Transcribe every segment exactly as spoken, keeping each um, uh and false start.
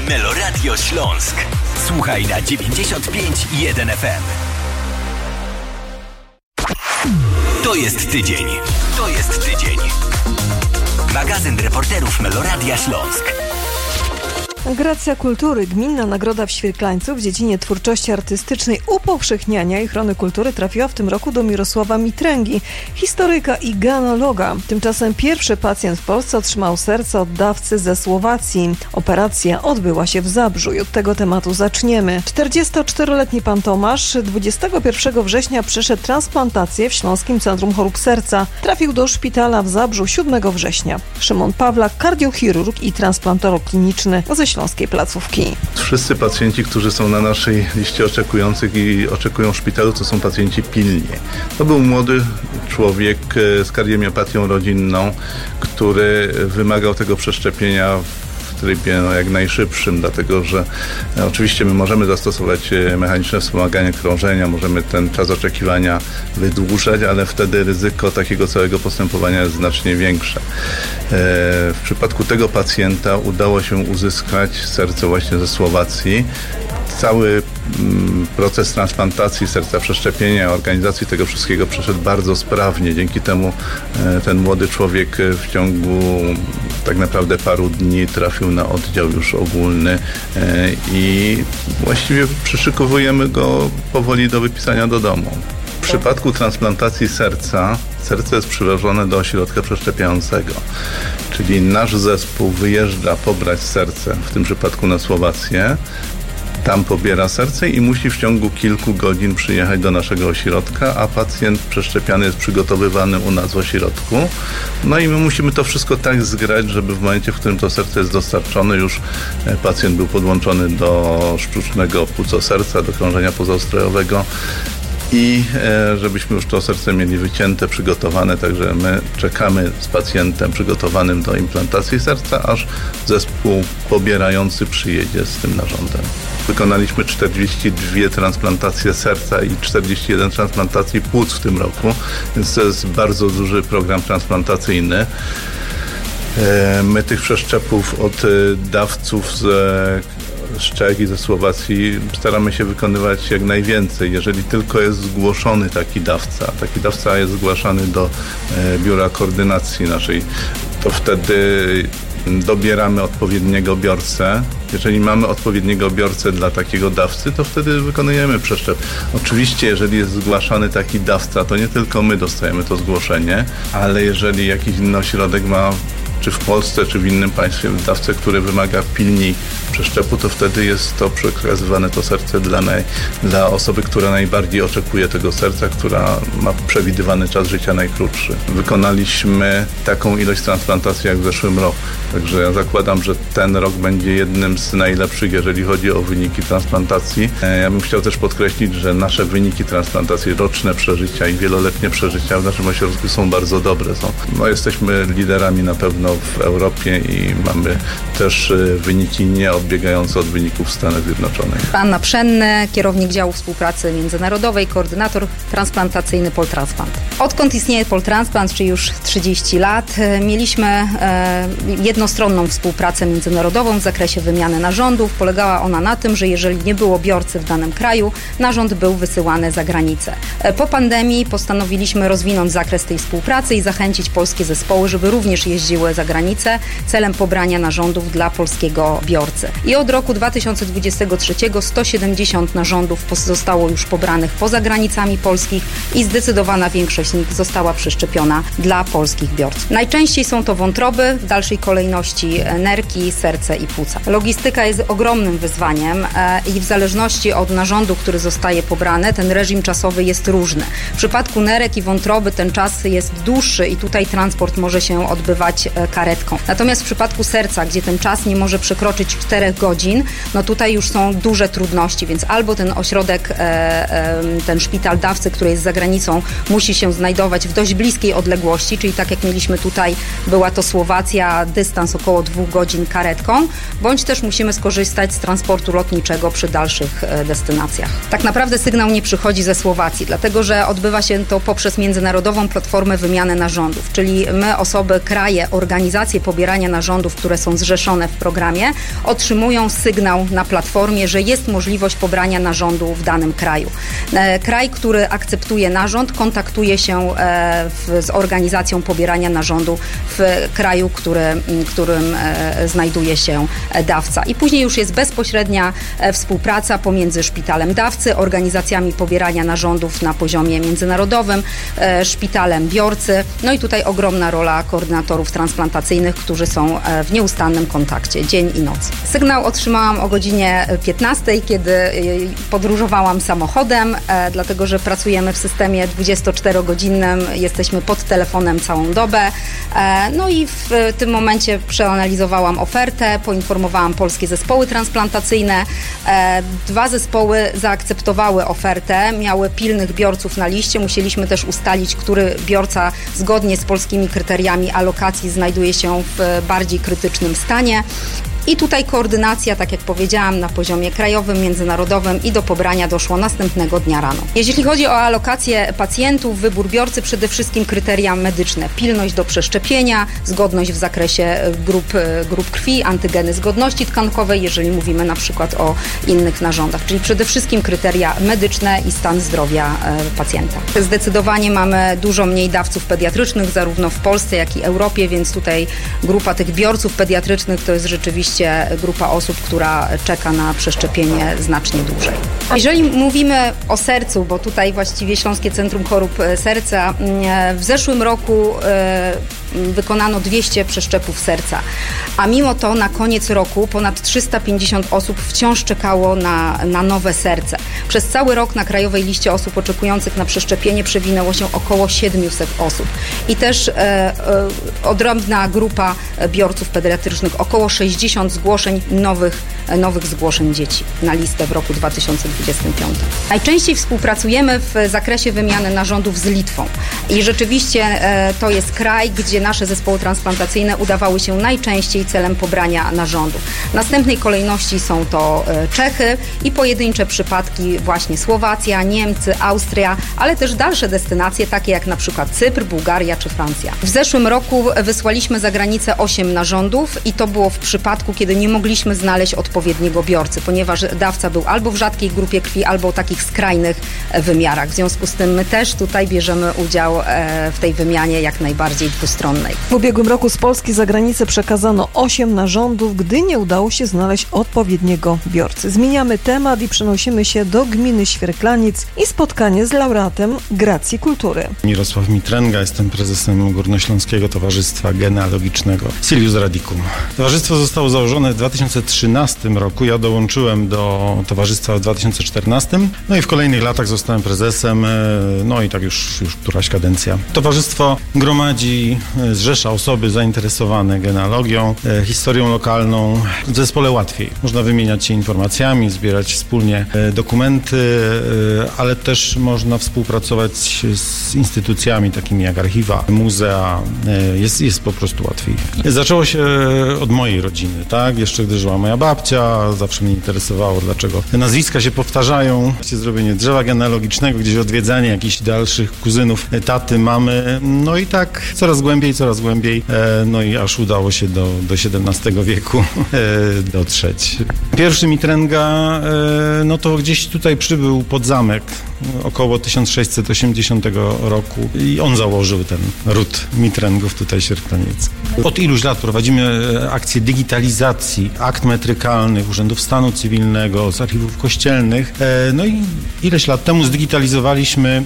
Meloradio Śląsk. Słuchaj na dziewięćdziesiąt pięć i jeden F M. To jest tydzień. To jest tydzień. Magazyn reporterów Meloradia Śląsk. Gracja Kultury, gminna nagroda w Świerklańcu w dziedzinie twórczości artystycznej, upowszechniania i ochrony kultury trafiła w tym roku do Mirosława Mitręgi, historyka i genealoga. Tymczasem pierwszy pacjent w Polsce otrzymał serce od dawcy ze Słowacji. Operacja odbyła się w Zabrzu i od tego tematu zaczniemy. czterdziestoczteroletni pan Tomasz dwudziestego pierwszego września przeszedł transplantację w Śląskim Centrum Chorób Serca. Trafił do szpitala w Zabrzu siódmego września. Szymon Pawlak, kardiochirurg i transplantolog kliniczny ze Śląskiej Placówki. Wszyscy pacjenci, którzy są na naszej liście oczekujących i oczekują w szpitalu, to są pacjenci pilni. To był młody człowiek z kardiomiopatią rodzinną, który wymagał tego przeszczepienia w trybie no, jak najszybszym, dlatego że no, oczywiście my możemy zastosować mechaniczne wspomaganie krążenia, możemy ten czas oczekiwania wydłużać, ale wtedy ryzyko takiego całego postępowania jest znacznie większe. W przypadku tego pacjenta udało się uzyskać serce właśnie ze Słowacji. Cały proces transplantacji serca, przeszczepienia, organizacji tego wszystkiego przeszedł bardzo sprawnie. Dzięki temu ten młody człowiek w ciągu tak naprawdę paru dni trafił na oddział już ogólny i właściwie przyszykowujemy go powoli do wypisania do domu. W przypadku transplantacji serca, serce jest przywożone do ośrodka przeszczepiającego, czyli nasz zespół wyjeżdża pobrać serce, w tym przypadku na Słowację, tam pobiera serce i musi w ciągu kilku godzin przyjechać do naszego ośrodka, a pacjent przeszczepiany jest przygotowywany u nas w ośrodku. No i my musimy to wszystko tak zgrać, żeby w momencie, w którym to serce jest dostarczone, już pacjent był podłączony do sztucznego płucoserca, do krążenia pozaustrojowego i e, żebyśmy już to serce mieli wycięte, przygotowane, także my czekamy z pacjentem przygotowanym do implantacji serca, aż zespół pobierający przyjedzie z tym narządem. Wykonaliśmy czterdzieści dwie transplantacje serca i czterdzieści jeden transplantacji płuc w tym roku, więc to jest bardzo duży program transplantacyjny. E, my tych przeszczepów od dawców z z Czech i ze Słowacji staramy się wykonywać jak najwięcej. Jeżeli tylko jest zgłoszony taki dawca, taki dawca jest zgłaszany do e, biura koordynacji naszej, to wtedy dobieramy odpowiedniego biorcę. Jeżeli mamy odpowiedniego biorcę dla takiego dawcy, to wtedy wykonujemy przeszczep. Oczywiście, jeżeli jest zgłaszany taki dawca, to nie tylko my dostajemy to zgłoszenie, ale jeżeli jakiś inny ośrodek ma, czy w Polsce, czy w innym państwie, dawcę, który wymaga pilniej przeszczepu, to wtedy jest to przekazywane to serce dla, naj, dla osoby, która najbardziej oczekuje tego serca, która ma przewidywany czas życia najkrótszy. Wykonaliśmy taką ilość transplantacji jak w zeszłym roku, także ja zakładam, że ten rok będzie jednym z najlepszych, jeżeli chodzi o wyniki transplantacji. Ja bym chciał też podkreślić, że nasze wyniki transplantacji, roczne przeżycia i wieloletnie przeżycia w naszym ośrodku są bardzo dobre. Są, no, jesteśmy liderami na pewno w Europie i mamy też wyniki nieodbiegające od wyników w Stanach Zjednoczonych. Anna Pszenny, kierownik działu współpracy międzynarodowej, koordynator transplantacyjny Poltransplant. Odkąd istnieje Poltransplant, czyli już trzydzieści lat, mieliśmy e, jednostronną współpracę międzynarodową w zakresie wymiany narządów. Polegała ona na tym, że jeżeli nie było biorcy w danym kraju, narząd był wysyłany za granicę. E, po pandemii postanowiliśmy rozwinąć zakres tej współpracy i zachęcić polskie zespoły, żeby również jeździły za granicę celem pobrania narządów dla polskiego biorcy. I od roku dwa tysiące dwudziestego trzeciego sto siedemdziesiąt narządów zostało już pobranych poza granicami polskich i zdecydowana większość z nich została przeszczepiona dla polskich biorców. Najczęściej są to wątroby, w dalszej kolejności nerki, serce i płuca. Logistyka jest ogromnym wyzwaniem i w zależności od narządu, który zostaje pobrany, ten reżim czasowy jest różny. W przypadku nerek i wątroby ten czas jest dłuższy i tutaj transport może się odbywać karetką. Natomiast w przypadku serca, gdzie ten czas nie może przekroczyć czterech godzin, no tutaj już są duże trudności, więc albo ten ośrodek, ten szpital dawcy, który jest za granicą, musi się znajdować w dość bliskiej odległości, czyli tak jak mieliśmy tutaj, była to Słowacja, dystans około dwóch godzin karetką, bądź też musimy skorzystać z transportu lotniczego przy dalszych destynacjach. Tak naprawdę sygnał nie przychodzi ze Słowacji, dlatego że odbywa się to poprzez międzynarodową platformę wymiany narządów, czyli my, osoby, kraje, organizacje pobierania narządów, które są zrzeszone w programie, otrzymujemy otrzymują sygnał na platformie, że jest możliwość pobrania narządu w danym kraju. Kraj, który akceptuje narząd, kontaktuje się w, z organizacją pobierania narządu w kraju, który, którym znajduje się dawca. I później już jest bezpośrednia współpraca pomiędzy szpitalem dawcy, organizacjami pobierania narządów na poziomie międzynarodowym, szpitalem biorcy, no i tutaj ogromna rola koordynatorów transplantacyjnych, którzy są w nieustannym kontakcie dzień i noc. Sygnał otrzymałam o godzinie piętnastej, kiedy podróżowałam samochodem, dlatego że pracujemy w systemie dwudziestoczterogodzinnym, jesteśmy pod telefonem całą dobę. No i w tym momencie przeanalizowałam ofertę, poinformowałam polskie zespoły transplantacyjne. Dwa zespoły zaakceptowały ofertę, miały pilnych biorców na liście. Musieliśmy też ustalić, który biorca zgodnie z polskimi kryteriami alokacji znajduje się w bardziej krytycznym stanie. I tutaj koordynacja, tak jak powiedziałam, na poziomie krajowym, międzynarodowym i do pobrania doszło następnego dnia rano. Jeśli chodzi o alokację pacjentów, wybór biorcy, przede wszystkim kryteria medyczne. Pilność do przeszczepienia, zgodność w zakresie grup, grup krwi, antygeny zgodności tkankowej, jeżeli mówimy na przykład o innych narządach. Czyli przede wszystkim kryteria medyczne i stan zdrowia pacjenta. Zdecydowanie mamy dużo mniej dawców pediatrycznych, zarówno w Polsce, jak i Europie, więc tutaj grupa tych biorców pediatrycznych to jest rzeczywiście grupa osób, która czeka na przeszczepienie znacznie dłużej. Jeżeli mówimy o sercu, bo tutaj właściwie Śląskie Centrum Chorób Serca, w zeszłym roku wykonano dwieście przeszczepów serca, a mimo to na koniec roku ponad trzysta pięćdziesiąt osób wciąż czekało na, na nowe serce. Przez cały rok na krajowej liście osób oczekujących na przeszczepienie przewinęło się około siedmiuset osób. I też e, e, odrębna grupa biorców pediatrycznych, około sześćdziesiąt zgłoszeń nowych, nowych zgłoszeń dzieci na listę w roku dwa tysiące dwudziestym piątym. Najczęściej współpracujemy w zakresie wymiany narządów z Litwą. I rzeczywiście e, to jest kraj, gdzie nasze zespoły transplantacyjne udawały się najczęściej celem pobrania narządu. W następnej kolejności są to Czechy i pojedyncze przypadki właśnie Słowacja, Niemcy, Austria, ale też dalsze destynacje, takie jak na przykład Cypr, Bułgaria czy Francja. W zeszłym roku wysłaliśmy za granicę osiem narządów i to było w przypadku, kiedy nie mogliśmy znaleźć odpowiedniego biorcy, ponieważ dawca był albo w rzadkiej grupie krwi, albo o takich skrajnych wymiarach. W związku z tym my też tutaj bierzemy udział w tej wymianie jak najbardziej dwustronnej. W ubiegłym roku z Polski za granicę przekazano osiem narządów, gdy nie udało się znaleźć odpowiedniego biorcy. Zmieniamy temat i przenosimy się do gminy Świerklaniec i spotkanie z laureatem Gracji Kultury. Mirosław Mitręga, jestem prezesem Górnośląskiego Towarzystwa Genealogicznego Silius Radicum. Towarzystwo zostało założone w dwa tysiące trzynastym roku. Ja dołączyłem do towarzystwa w dwa tysiące czternastym. No i w kolejnych latach zostałem prezesem, no i tak już, już któraś kadencja. Towarzystwo gromadzi, zrzesza osoby zainteresowane genealogią, e, historią lokalną. W zespole łatwiej. Można wymieniać się informacjami, zbierać wspólnie e, dokumenty, e, ale też można współpracować z instytucjami takimi jak archiwa, muzea. E, jest, jest po prostu łatwiej. Zaczęło się od mojej rodziny, tak? Jeszcze gdy żyła moja babcia, zawsze mnie interesowało, dlaczego te nazwiska się powtarzają. Zrobienie drzewa genealogicznego, gdzieś odwiedzanie jakichś dalszych kuzynów, taty, mamy. No i tak coraz głębiej, coraz głębiej, no i aż udało się do, do siedemnastego wieku dotrzeć. Pierwszy Mitręga, no to gdzieś tutaj przybył pod zamek około tysiąc sześćset osiemdziesiątego roku i on założył ten ród Mitręgów tutaj świerklanieckich. Od iluś lat prowadzimy akcję digitalizacji akt metrykalnych, urzędów stanu cywilnego, z archiwów kościelnych. No i ileś lat temu zdigitalizowaliśmy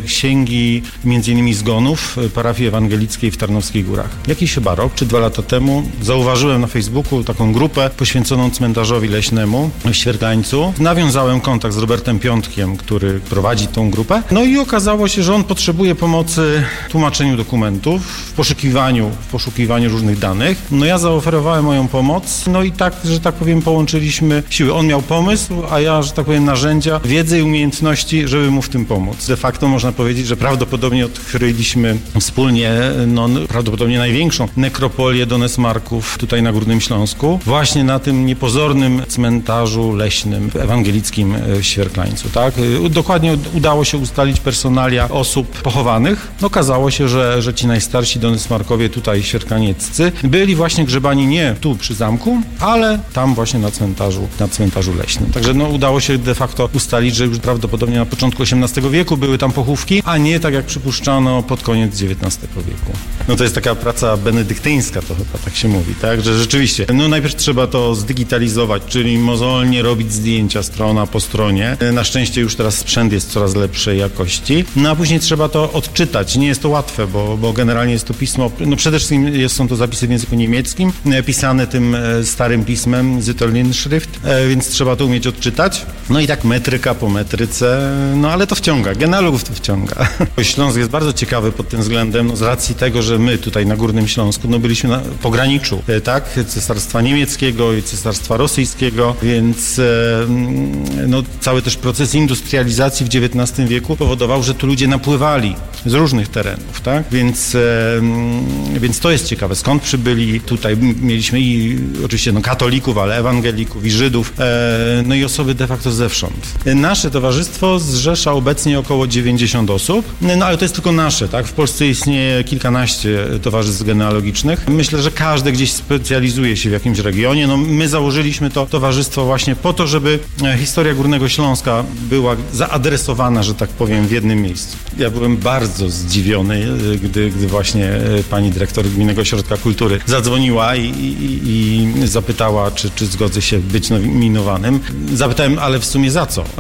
księgi między innymi zgonów parafii ewangelickiej w Tarnowskich Górach. Jakiś chyba rok czy dwa lata temu zauważyłem na Facebooku taką grupę poświęconą cmentarzowi leśnemu w Świerklańcu. Nawiązałem kontakt z Robertem Piątkiem, który prowadzi tą grupę. No i okazało się, że on potrzebuje pomocy w tłumaczeniu dokumentów, w poszukiwaniu, w poszukiwaniu różnych danych. No ja zaoferowałem moją pomoc, no i tak, że tak powiem, połączyliśmy siły. On miał pomysł, a ja, że tak powiem, narzędzia, wiedzę i umiejętności, żeby mu w tym pomóc. De facto można powiedzieć, że prawdopodobnie odkryliśmy wspólnie, no prawdopodobnie największą nekropolię Donesmarków tutaj na Górnym Śląsku, właśnie na tym niepozornym cmentarzu leśnym ewangelickim w Świerklańcu, tak? Dokładnie udało się ustalić personalia osób pochowanych. Okazało się, że, że ci najstarsi Donesmarkowie tutaj świerklanieccy byli właśnie grzebani nie tu przy zamku, ale tam właśnie byliśmy na cmentarzu, na cmentarzu leśnym. Także no, udało się de facto ustalić, że już prawdopodobnie na początku osiemnastego wieku były tam pochówki, a nie tak jak przypuszczano pod koniec dziewiętnastego wieku. No to jest taka praca benedyktyńska, to chyba tak się mówi, tak? Że rzeczywiście, no najpierw trzeba to zdigitalizować, czyli mozolnie robić zdjęcia strona po stronie. Na szczęście już teraz sprzęt jest coraz lepszej jakości. No a później trzeba to odczytać. Nie jest to łatwe, bo, bo generalnie jest to pismo, no przede wszystkim jest, są to zapisy w języku niemieckim, pisane tym starym pismem Zitterlinschrift, więc trzeba to umieć odczytać. No i tak metryka po metryce, no ale to wciąga, genealogów to wciąga. Śląsk jest bardzo ciekawy pod tym względem, no z racji tego, że my tutaj na Górnym Śląsku, no byliśmy na pograniczu, tak, Cesarstwa Niemieckiego i Cesarstwa Rosyjskiego, więc no cały też proces industrializacji w dziewiętnastym wieku powodował, że tu ludzie napływali z różnych terenów, tak, więc, więc to jest ciekawe, skąd przybyli. Tutaj mieliśmy i oczywiście no, katolików, ale ewangelików i Żydów, no i osoby de facto zewsząd. Nasze towarzystwo zrzesza obecnie około dziewięćdziesiąt osób, no ale to jest tylko nasze, tak? W Polsce istnieje kilkanaście towarzystw genealogicznych. Myślę, że każde gdzieś specjalizuje się w jakimś regionie. No, my założyliśmy to towarzystwo właśnie po to, żeby historia Górnego Śląska była zaadresowana, że tak powiem, w jednym miejscu. Ja byłem bardzo zdziwiony, gdy, gdy właśnie pani dyrektor Gminnego Ośrodka Kultury zadzwoniła i, i, i zapytała, czy, czy zgodzę się być nominowanym. Zapytałem, ale w sumie za co?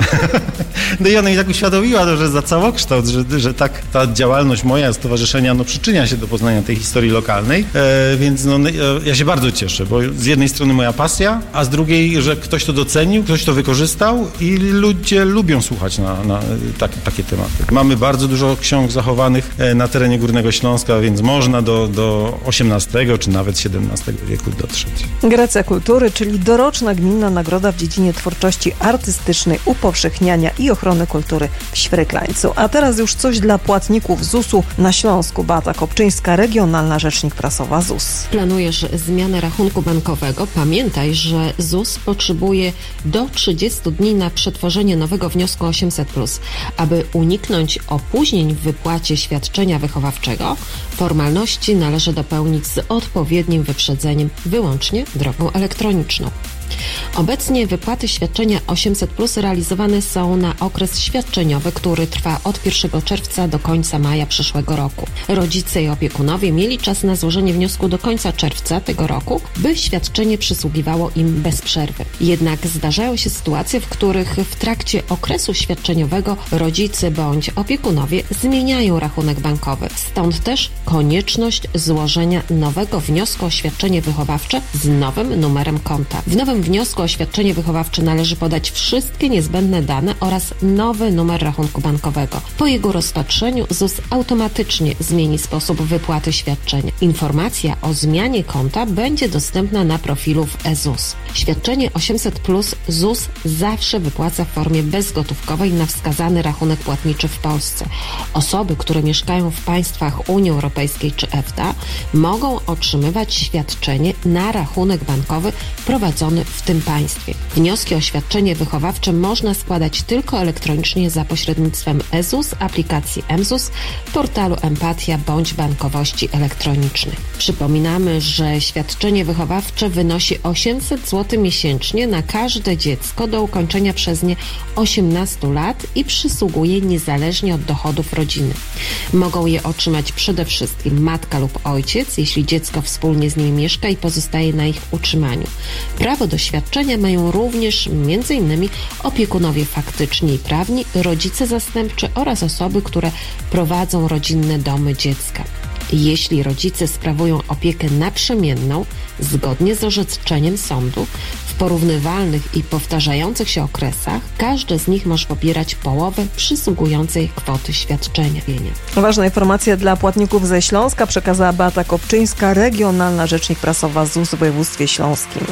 No i ona mi tak uświadomiła, że za całokształt, że, że tak ta działalność moja, stowarzyszenia, no przyczynia się do poznania tej historii lokalnej, e, więc no, ja się bardzo cieszę, bo z jednej strony moja pasja, a z drugiej, że ktoś to docenił, ktoś to wykorzystał i ludzie lubią słuchać na, na tak, takie tematy. Mamy bardzo dużo ksiąg zachowanych na terenie Górnego Śląska, więc można do, do osiemnastego czy nawet siedemnastego wieku dotrzeć. Gracja Kultury, czyli doroczna gminna nagroda w dziedzinie twórczości artystycznej, upowszechniania i ochrony kultury w Świryklańcu. A teraz już coś dla płatników zusu na Śląsku. Beata Kopczyńska, regionalna rzecznik prasowa Z U S. Planujesz zmianę rachunku bankowego? Pamiętaj, że Z U S potrzebuje do trzydziestu dni na przetworzenie nowego wniosku osiemset plus. Aby uniknąć opóźnień w wypłacie świadczenia wychowawczego, formalności należy dopełnić z odpowiednim wyprzedzeniem, wyłącznie drogą elektroniczną. Obecnie wypłaty świadczenia osiemset plus realizowane są na okres świadczeniowy, który trwa od pierwszego czerwca do końca maja przyszłego roku. Rodzice i opiekunowie mieli czas na złożenie wniosku do końca czerwca tego roku, by świadczenie przysługiwało im bez przerwy. Jednak zdarzają się sytuacje, w których w trakcie okresu świadczeniowego rodzice bądź opiekunowie zmieniają rachunek bankowy. Stąd też konieczność złożenia nowego wniosku o świadczenie wychowawcze z nowym numerem konta. W nowym wniosku o świadczenie wychowawcze należy podać wszystkie niezbędne dane oraz nowy numer rachunku bankowego. Po jego rozpatrzeniu Z U S automatycznie zmieni sposób wypłaty świadczenia. Informacja o zmianie konta będzie dostępna na profilu w e Z U S. Świadczenie osiemset plus Z U S zawsze wypłaca w formie bezgotówkowej na wskazany rachunek płatniczy w Polsce. Osoby, które mieszkają w państwach Unii Europejskiej czy E F T A, mogą otrzymywać świadczenie na rachunek bankowy prowadzony w tym państwie. Wnioski o świadczenie wychowawcze można składać tylko elektronicznie za pośrednictwem e Z U S, aplikacji M Z U S, portalu Empatia bądź bankowości elektronicznej. Przypominamy, że świadczenie wychowawcze wynosi osiemset złotych miesięcznie na każde dziecko do ukończenia przez nie osiemnastu lat i przysługuje niezależnie od dochodów rodziny. Mogą je otrzymać przede wszystkim matka lub ojciec, jeśli dziecko wspólnie z nimi mieszka i pozostaje na ich utrzymaniu. Prawo do świadczenia mają również między innymi opiekunowie faktyczni i prawni, rodzice zastępczy oraz osoby, które prowadzą rodzinne domy dziecka. Jeśli rodzice sprawują opiekę naprzemienną, zgodnie z orzeczeniem sądu, w porównywalnych i powtarzających się okresach, każdy z nich może pobierać połowę przysługującej kwoty świadczenia. Ważna informacja dla płatników ze Śląska przekazała Beata Kopczyńska, regionalna rzecznik prasowa Z U S w województwie śląskim.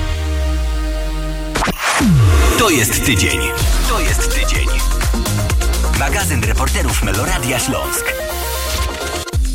To jest tydzień. To jest tydzień. Magazyn reporterów Meloradia Śląsk.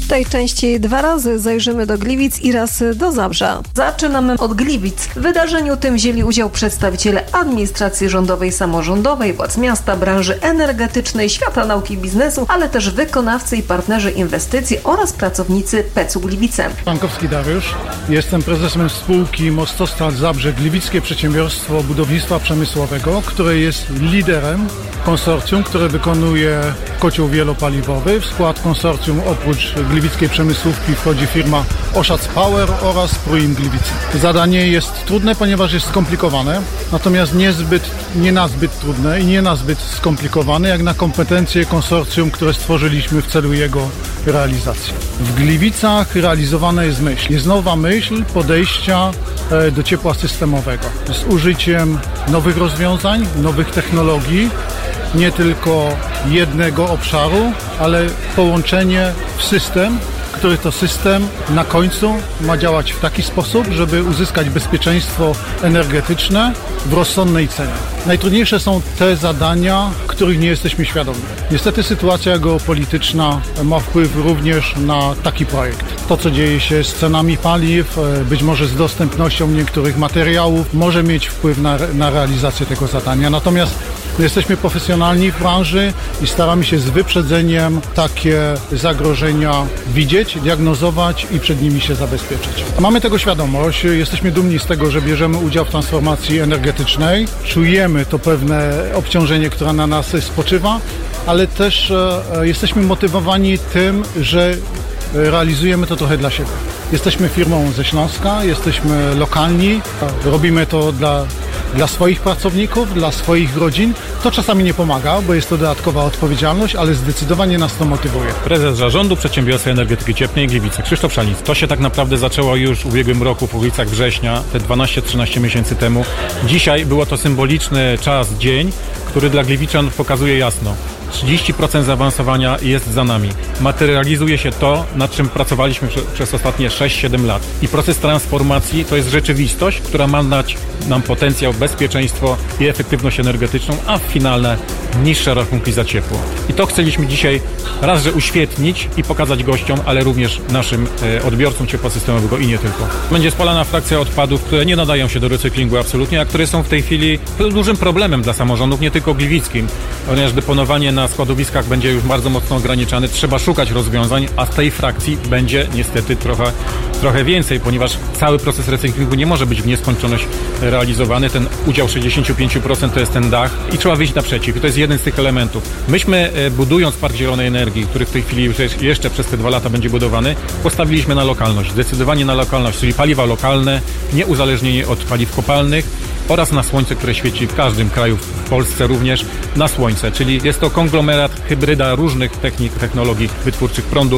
W tej części dwa razy zajrzymy do Gliwic i raz do Zabrza. Zaczynamy od Gliwic. W wydarzeniu tym wzięli udział przedstawiciele administracji rządowej, samorządowej, władz miasta, branży energetycznej, świata nauki i biznesu, ale też wykonawcy i partnerzy inwestycji oraz pracownicy P E C u Gliwice. Pankowski Dariusz. Jestem prezesem spółki Mostostal Zabrze, gliwickie przedsiębiorstwo budownictwa przemysłowego, które jest liderem konsorcjum, które wykonuje kocioł wielopaliwowy. W skład konsorcjum oprócz gliwickiej przemysłówki wchodzi firma Oszac Power oraz Pruim Gliwice. Zadanie jest trudne, ponieważ jest skomplikowane, natomiast niezbyt, nie nazbyt trudne i nie nazbyt skomplikowane, jak na kompetencje konsorcjum, które stworzyliśmy w celu jego realizacji. W Gliwicach realizowana jest myśl. Jest nowa myśl podejścia do ciepła systemowego z użyciem nowych rozwiązań, nowych technologii, nie tylko jednego obszaru, ale połączenie w system, który to system na końcu ma działać w taki sposób, żeby uzyskać bezpieczeństwo energetyczne w rozsądnej cenie. Najtrudniejsze są te zadania, których nie jesteśmy świadomi. Niestety sytuacja geopolityczna ma wpływ również na taki projekt. To, co dzieje się z cenami paliw, być może z dostępnością niektórych materiałów, może mieć wpływ na, na realizację tego zadania. Natomiast my jesteśmy profesjonalni w branży i staramy się z wyprzedzeniem takie zagrożenia widzieć, diagnozować i przed nimi się zabezpieczyć. Mamy tego świadomość, jesteśmy dumni z tego, że bierzemy udział w transformacji energetycznej, czujemy to pewne obciążenie, które na nas spoczywa, ale też e, jesteśmy motywowani tym, że realizujemy to trochę dla siebie. Jesteśmy firmą ze Śląska, jesteśmy lokalni, robimy to dla Dla swoich pracowników, dla swoich rodzin. To czasami nie pomaga, bo jest to dodatkowa odpowiedzialność, ale zdecydowanie nas to motywuje. Prezes Zarządu Przedsiębiorstwa Energetyki Cieplnej Gliwice, Krzysztof Szalnic. To się tak naprawdę zaczęło już w ubiegłym roku, w okolicach września, te dwanaście trzynaście miesięcy temu. Dzisiaj było to symboliczny czas, dzień, który dla Gliwiczan pokazuje jasno. trzydzieści procent zaawansowania jest za nami. Materializuje się to, nad czym pracowaliśmy przez ostatnie sześć siedem lat. I proces transformacji to jest rzeczywistość, która ma dać nam potencjał, bezpieczeństwo i efektywność energetyczną, a w finale niższe rachunki za ciepło. I to chcieliśmy dzisiaj raz, że uświetnić i pokazać gościom, ale również naszym odbiorcom ciepła systemowego i nie tylko. Będzie spalana frakcja odpadów, które nie nadają się do recyklingu absolutnie, a które są w tej chwili dużym problemem dla samorządów, nie tylko gliwickim, ponieważ deponowanie na składowiskach będzie już bardzo mocno ograniczane. Trzeba szukać rozwiązań, a z tej frakcji będzie niestety trochę, trochę więcej, ponieważ cały proces recyklingu nie może być w nieskończoność realizowany. Ten udział sześćdziesiąt pięć procent to jest ten dach i trzeba wyjść naprzeciw. I to jest jeden z tych elementów. Myśmy, budując Park Zielonej Energii, który w tej chwili jeszcze przez te dwa lata będzie budowany, postawiliśmy na lokalność. Zdecydowanie na lokalność, czyli paliwa lokalne, nieuzależnienie od paliw kopalnych oraz na słońce, które świeci w każdym kraju, w Polsce również, na słońce. Czyli jest to konglomerat, hybryda różnych technik, technologii wytwórczych prądu,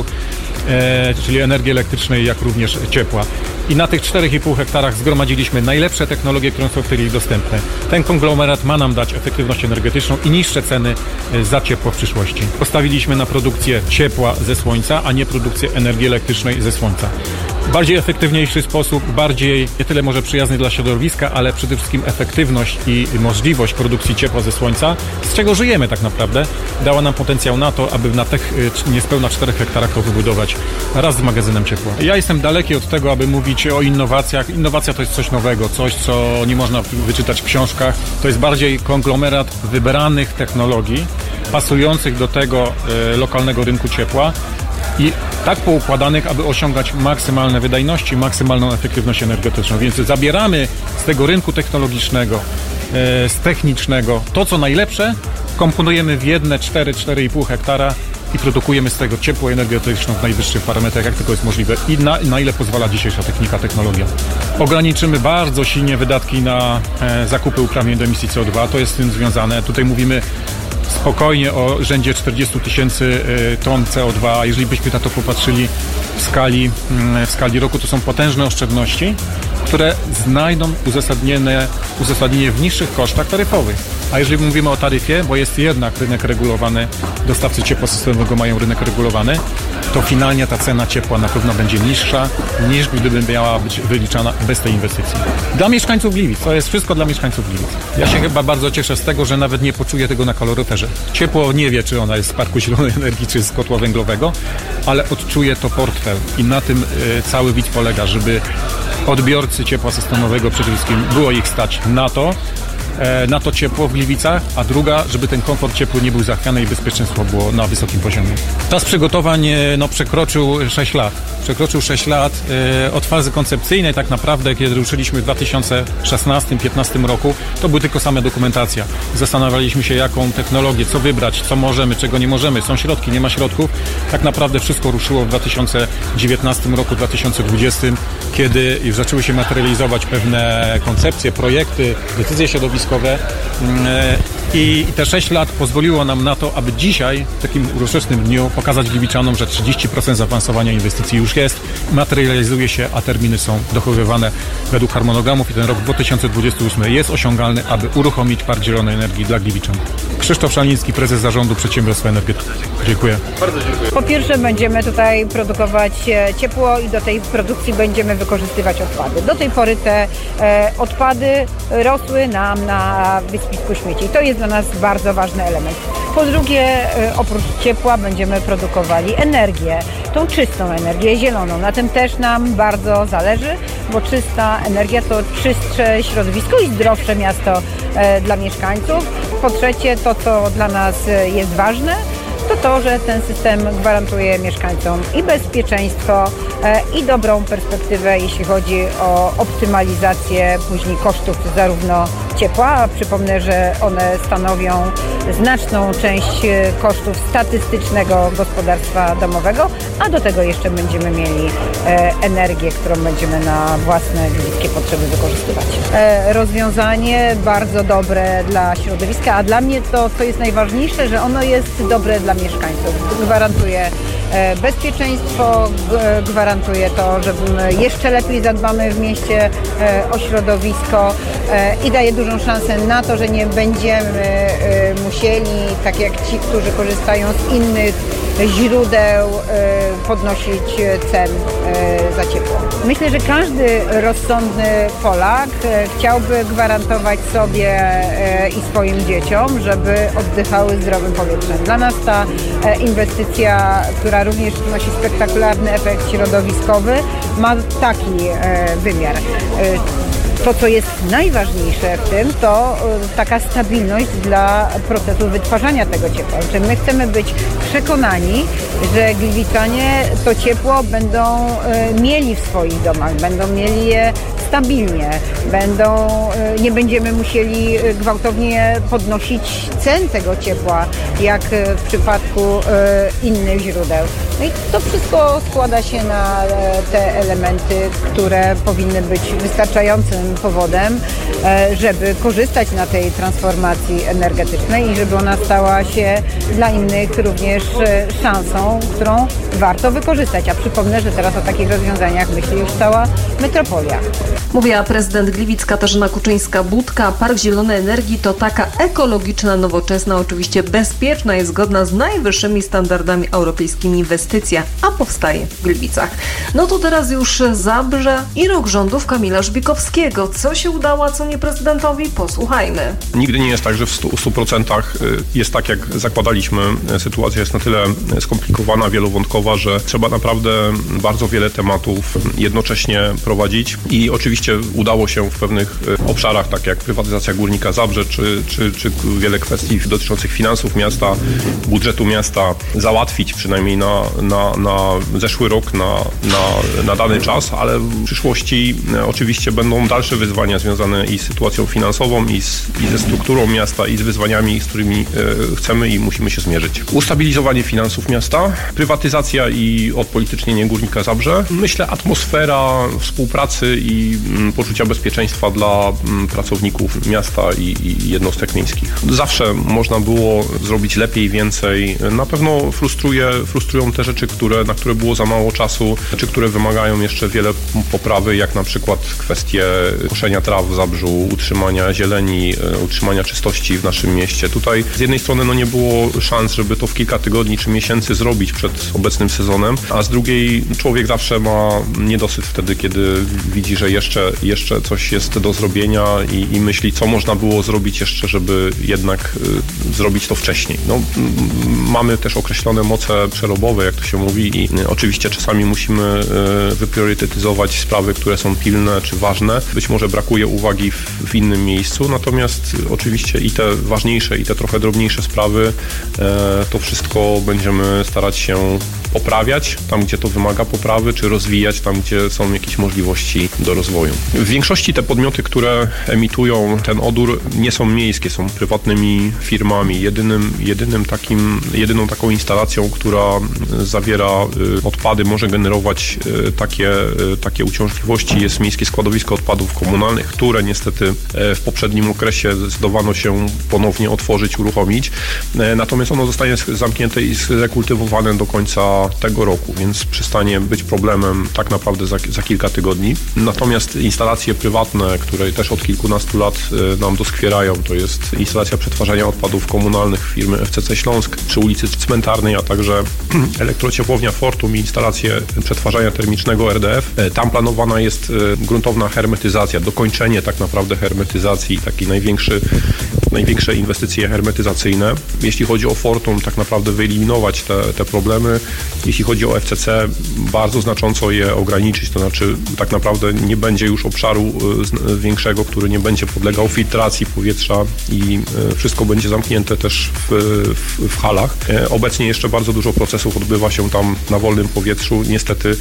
e, czyli energii elektrycznej, jak również ciepła. I na tych czterech i pół hektarach zgromadziliśmy najlepsze technologie, które są w tej chwili dostępne. Ten konglomerat ma nam dać efektywność energetyczną i niższe ceny za ciepło w przyszłości. Postawiliśmy na produkcję ciepła ze słońca, a nie produkcję energii elektrycznej ze słońca. Bardziej efektywniejszy sposób, bardziej nie tyle może przyjazny dla środowiska, ale przede wszystkim efektywność i możliwość produkcji ciepła ze słońca, z czego żyjemy tak naprawdę, dała nam potencjał na to, aby na tych niespełna czterech hektarach to wybudować raz z magazynem ciepła. Ja jestem daleki od tego, aby mówić o innowacjach. Innowacja to jest coś nowego, coś, co nie można wyczytać w książkach. To jest bardziej konglomerat wybranych technologii, pasujących do tego e, lokalnego rynku ciepła i tak poukładanych, aby osiągać maksymalne wydajności, maksymalną efektywność energetyczną. Więc zabieramy z tego rynku technologicznego, e, z technicznego to, co najlepsze, komponujemy w jedne cztery do czterech i pół hektara i produkujemy z tego ciepło energetyczną w najwyższych parametrach, jak tylko jest możliwe i na, na ile pozwala dzisiejsza technika, technologia. Ograniczymy bardzo silnie wydatki na e, zakupy uprawnień do emisji C O dwa, to jest z tym związane. Tutaj mówimy spokojnie o rzędzie czterdzieści tysięcy ton C O dwa. Jeżeli byśmy na to popatrzyli w skali, w skali roku, to są potężne oszczędności, które znajdą uzasadnienie, uzasadnienie w niższych kosztach taryfowych. A jeżeli mówimy o taryfie, bo jest jednak rynek regulowany, dostawcy ciepła systemowego mają rynek regulowany, to finalnie ta cena ciepła na pewno będzie niższa niż gdyby miała być wyliczana bez tej inwestycji. Dla mieszkańców Gliwic, to jest wszystko dla mieszkańców Gliwic. Ja się chyba bardzo cieszę z tego, że nawet nie poczuję tego na kaloryferze. Ciepło nie wie, czy ona jest z Parku Zielonej Energii, czy z kotła węglowego, ale odczuje to portfel i na tym y, cały widz polega, żeby odbiorcy ciepła systemowego przede wszystkim było ich stać na to, na to ciepło w Gliwicach, a druga, żeby ten komfort ciepły nie był zachwiany i bezpieczeństwo było na wysokim poziomie. Czas przygotowań no, przekroczył sześć lat. Przekroczył sześć lat e, od fazy koncepcyjnej tak naprawdę, kiedy ruszyliśmy w dwa tysiące szesnastym piętnastym roku, to była tylko sama dokumentacja. Zastanawialiśmy się, jaką technologię, co wybrać, co możemy, czego nie możemy. Są środki, nie ma środków. Tak naprawdę wszystko ruszyło w dwa tysiące dziewiętnastym roku, dwa tysiące dwudziestym, kiedy już zaczęły się materializować pewne koncepcje, projekty, decyzje środowiskowe. I te sześć lat pozwoliło nam na to, aby dzisiaj, w takim uroczystym dniu, pokazać Gliwiczanom, że trzydzieści procent zaawansowania inwestycji już jest, materializuje się, a terminy są dochowywane według harmonogramów i ten rok dwa tysiące dwudziesty ósmy jest osiągalny, aby uruchomić Park Zielonej Energii dla Gliwiczan. Krzysztof Szalnicki, prezes zarządu Przedsiębiorstwa Energetyki. Dziękuję. Bardzo dziękuję. Po pierwsze będziemy tutaj produkować ciepło i do tej produkcji będziemy wykorzystywać odpady. Do tej pory te e, odpady rosły nam na wysypisku śmieci. To jest dla nas bardzo ważny element. Po drugie, e, oprócz ciepła będziemy produkowali energię, tą czystą energię, zieloną. Na tym też nam bardzo zależy, bo czysta energia to czystsze środowisko i zdrowsze miasto e, dla mieszkańców. Po trzecie, to co dla nas jest ważne, to to, że ten system gwarantuje mieszkańcom i bezpieczeństwo, i dobrą perspektywę, jeśli chodzi o optymalizację później kosztów zarówno ciepła. Przypomnę, że one stanowią znaczną część kosztów statystycznego gospodarstwa domowego, a do tego jeszcze będziemy mieli energię, którą będziemy na własne gliwickie potrzeby wykorzystywać. Rozwiązanie bardzo dobre dla środowiska, a dla mnie to, co jest najważniejsze, że ono jest dobre dla mieszkańców. Gwarantuje bezpieczeństwo, gwarantuje to, że jeszcze lepiej zadbamy w mieście o środowisko i daje dużą szansę na to, że nie będziemy musieli, tak jak ci, którzy korzystają z innych źródeł, podnosić cen za ciepło. Myślę, że każdy rozsądny Polak chciałby gwarantować sobie i swoim dzieciom, żeby oddychały zdrowym powietrzem. Dla nas ta inwestycja, która również przynosi spektakularny efekt środowiskowy, ma taki wymiar. To, co jest najważniejsze w tym, to taka stabilność dla procesu wytwarzania tego ciepła. Czy my chcemy być przekonani, że Gliwiczanie to ciepło będą mieli w swoich domach, będą mieli je stabilnie, będą, nie będziemy musieli gwałtownie podnosić cen tego ciepła, jak w przypadku innych źródeł. No i to wszystko składa się na te elementy, które powinny być wystarczającym powodem, żeby korzystać na tej transformacji energetycznej i żeby ona stała się dla innych również szansą, którą warto wykorzystać. A przypomnę, że teraz o takich rozwiązaniach myśli już cała metropolia. Mówiła prezydent Gliwic Katarzyna Kuczyńska-Budka. Park Zielonej Energii to taka ekologiczna, nowoczesna, oczywiście bezpieczna i zgodna z najwyższymi standardami europejskimi inwestycja, a powstaje w Gliwicach. No to teraz już Zabrze i rok rządów Kamila Żbikowskiego. Co się udało, a co nie prezydentowi? Posłuchajmy. Nigdy nie jest tak, że w stu procentach jest tak, jak zakładaliśmy. Sytuacja jest na tyle skomplikowana, wielowątkowa, że trzeba naprawdę bardzo wiele tematów jednocześnie prowadzić i oczywiście udało się w pewnych obszarach, tak jak prywatyzacja Górnika Zabrze, czy, czy, czy wiele kwestii dotyczących finansów miasta, budżetu miasta załatwić, przynajmniej na, na, na zeszły rok, na, na, na dany czas, ale w przyszłości oczywiście będą dalsze wyzwania związane i z sytuacją finansową, i, z, i ze strukturą miasta, i z wyzwaniami, z którymi e, chcemy i musimy się zmierzyć. Ustabilizowanie finansów miasta, prywatyzacja i odpolitycznienie Górnika Zabrze. Myślę, atmosfera współpracy i m, poczucia bezpieczeństwa dla m, pracowników miasta i, i jednostek miejskich. Zawsze można było zrobić lepiej, więcej. Na pewno frustruje, frustrują też rzeczy, które, na które było za mało czasu, czy które wymagają jeszcze wiele poprawy, jak na przykład kwestie koszenia traw w Zabrzu, utrzymania zieleni, utrzymania czystości w naszym mieście. Tutaj z jednej strony no, nie było szans, żeby to w kilka tygodni czy miesięcy zrobić przed obecnym sezonem, a z drugiej człowiek zawsze ma niedosyt wtedy, kiedy widzi, że jeszcze, jeszcze coś jest do zrobienia i, i myśli, co można było zrobić jeszcze, żeby jednak y, zrobić to wcześniej. No, mamy też określone moce przerobowe, jak to się mówi, i oczywiście czasami musimy y, wypriorytetyzować sprawy, które są pilne czy ważne. Być może brakuje uwagi w, w innym miejscu, natomiast oczywiście i te ważniejsze, i te trochę drobniejsze sprawy, y, to wszystko będziemy starać się poprawiać tam, gdzie to wymaga poprawy, czy rozwijać tam, gdzie są jakieś możliwości do rozwoju. W większości te podmioty, które emitują ten odór, nie są miejskie, są prywatnymi firmami. Jedynym, jedynym takim, jedyną taką instalacją, która zawiera odpady, może generować takie, takie uciążliwości, jest miejskie składowisko odpadów komunalnych, które niestety w poprzednim okresie zdecydowano się ponownie otworzyć, uruchomić. Natomiast ono zostanie zamknięte i zrekultywowane do końca tego roku, więc przestanie być problemem tak naprawdę za, za kilka tygodni. Natomiast instalacje prywatne, które też od kilkunastu lat nam doskwierają, to jest instalacja przetwarzania odpadów komunalnych firmy F C C Śląsk przy ulicy Cmentarnej, a także elektrociepłownia Fortum i instalacje przetwarzania termicznego R D F. Tam planowana jest gruntowna hermetyzacja, dokończenie tak naprawdę hermetyzacji, taki największy, największe inwestycje hermetyzacyjne. Jeśli chodzi o Fortum, tak naprawdę wyeliminować te, te problemy. Jeśli chodzi o F C C, bardzo znacząco je ograniczyć, to znaczy tak naprawdę nie będzie już obszaru większego, który nie będzie podlegał filtracji powietrza i wszystko będzie zamknięte też w, w, w halach. Obecnie jeszcze bardzo dużo procesów odbywa się tam na wolnym powietrzu. Niestety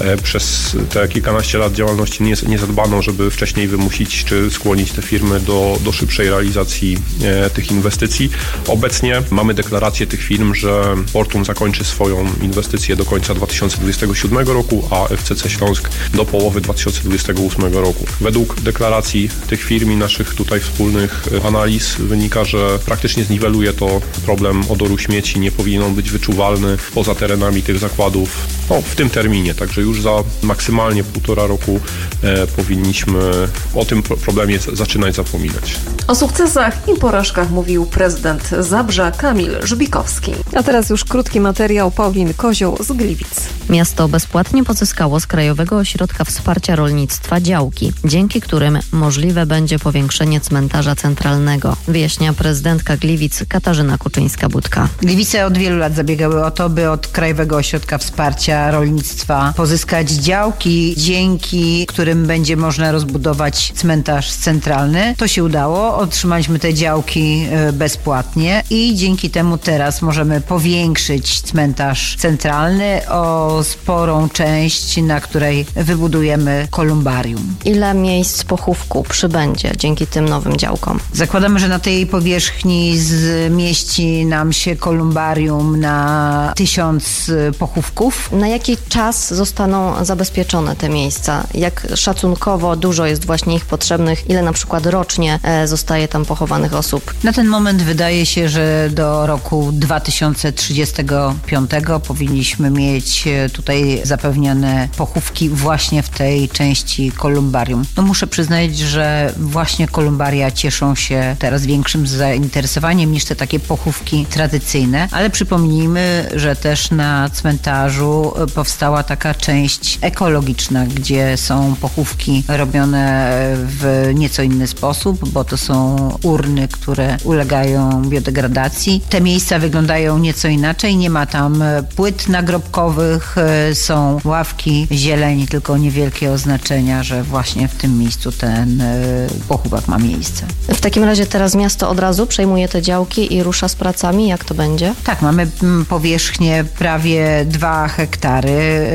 przez te kilkanaście lat działalności nie, nie zadbano, żeby wcześniej wymusić czy skłonić te firmy do, do szybszej realizacji tych inwestycji. Obecnie mamy deklarację tych firm, że Fortum zakończy swoją inwestycje do końca dwa tysiące dwudziestego siódmego roku, a F C C Śląsk do połowy dwa tysiące dwudziestego ósmego roku. Według deklaracji tych firm i naszych tutaj wspólnych analiz wynika, że praktycznie zniweluje to problem odoru śmieci, nie powinien on być wyczuwalny poza terenami tych zakładów no, w tym terminie, także już za maksymalnie półtora roku e, powinniśmy o tym problemie zaczynać zapominać. O sukcesach i porażkach mówił prezydent Zabrza Kamil Żbikowski. A teraz już krótki materiał Pauliny Kozioł z Gliwic. Miasto bezpłatnie pozyskało z Krajowego Ośrodka Wsparcia Rolnictwa działki, dzięki którym możliwe będzie powiększenie cmentarza centralnego, wyjaśnia prezydentka Gliwic Katarzyna Kuczyńska-Budka. Gliwice od wielu lat zabiegały o to, by od Krajowego Ośrodka Wsparcia Rolnictwa pozyskać działki, dzięki którym będzie można rozbudować cmentarz centralny. To się udało, otrzymaliśmy te działki bezpłatnie i dzięki temu teraz możemy powiększyć cmentarz centralny o sporą część, na której wybudujemy kolumbarium. Ile miejsc pochówku przybędzie dzięki tym nowym działkom? Zakładamy, że na tej powierzchni zmieści nam się kolumbarium na tysiąc pochówków. Na jaki czas zostaną zabezpieczone te miejsca? Jak szacunkowo dużo jest właśnie ich potrzebnych? Ile na przykład rocznie zostaje tam pochowanych osób? Na ten moment wydaje się, że do roku dwa tysiące trzydziestego piątego powinniśmy mieć tutaj zapewnione pochówki właśnie w tej części kolumbarium. No muszę przyznać, że właśnie kolumbaria cieszą się teraz większym zainteresowaniem niż te takie pochówki tradycyjne, ale przypomnijmy, że też na cmentarzu powstała taka część ekologiczna, gdzie są pochówki robione w nieco inny sposób, bo to są urny, które ulegają biodegradacji. Te miejsca wyglądają nieco inaczej, nie ma tam płyt nagrobkowych, są ławki, zieleń, tylko niewielkie oznaczenia, że właśnie w tym miejscu ten pochówek ma miejsce. W takim razie teraz miasto od razu przejmuje te działki i rusza z pracami? Jak to będzie? Tak, mamy powierzchnię prawie dwa hektary.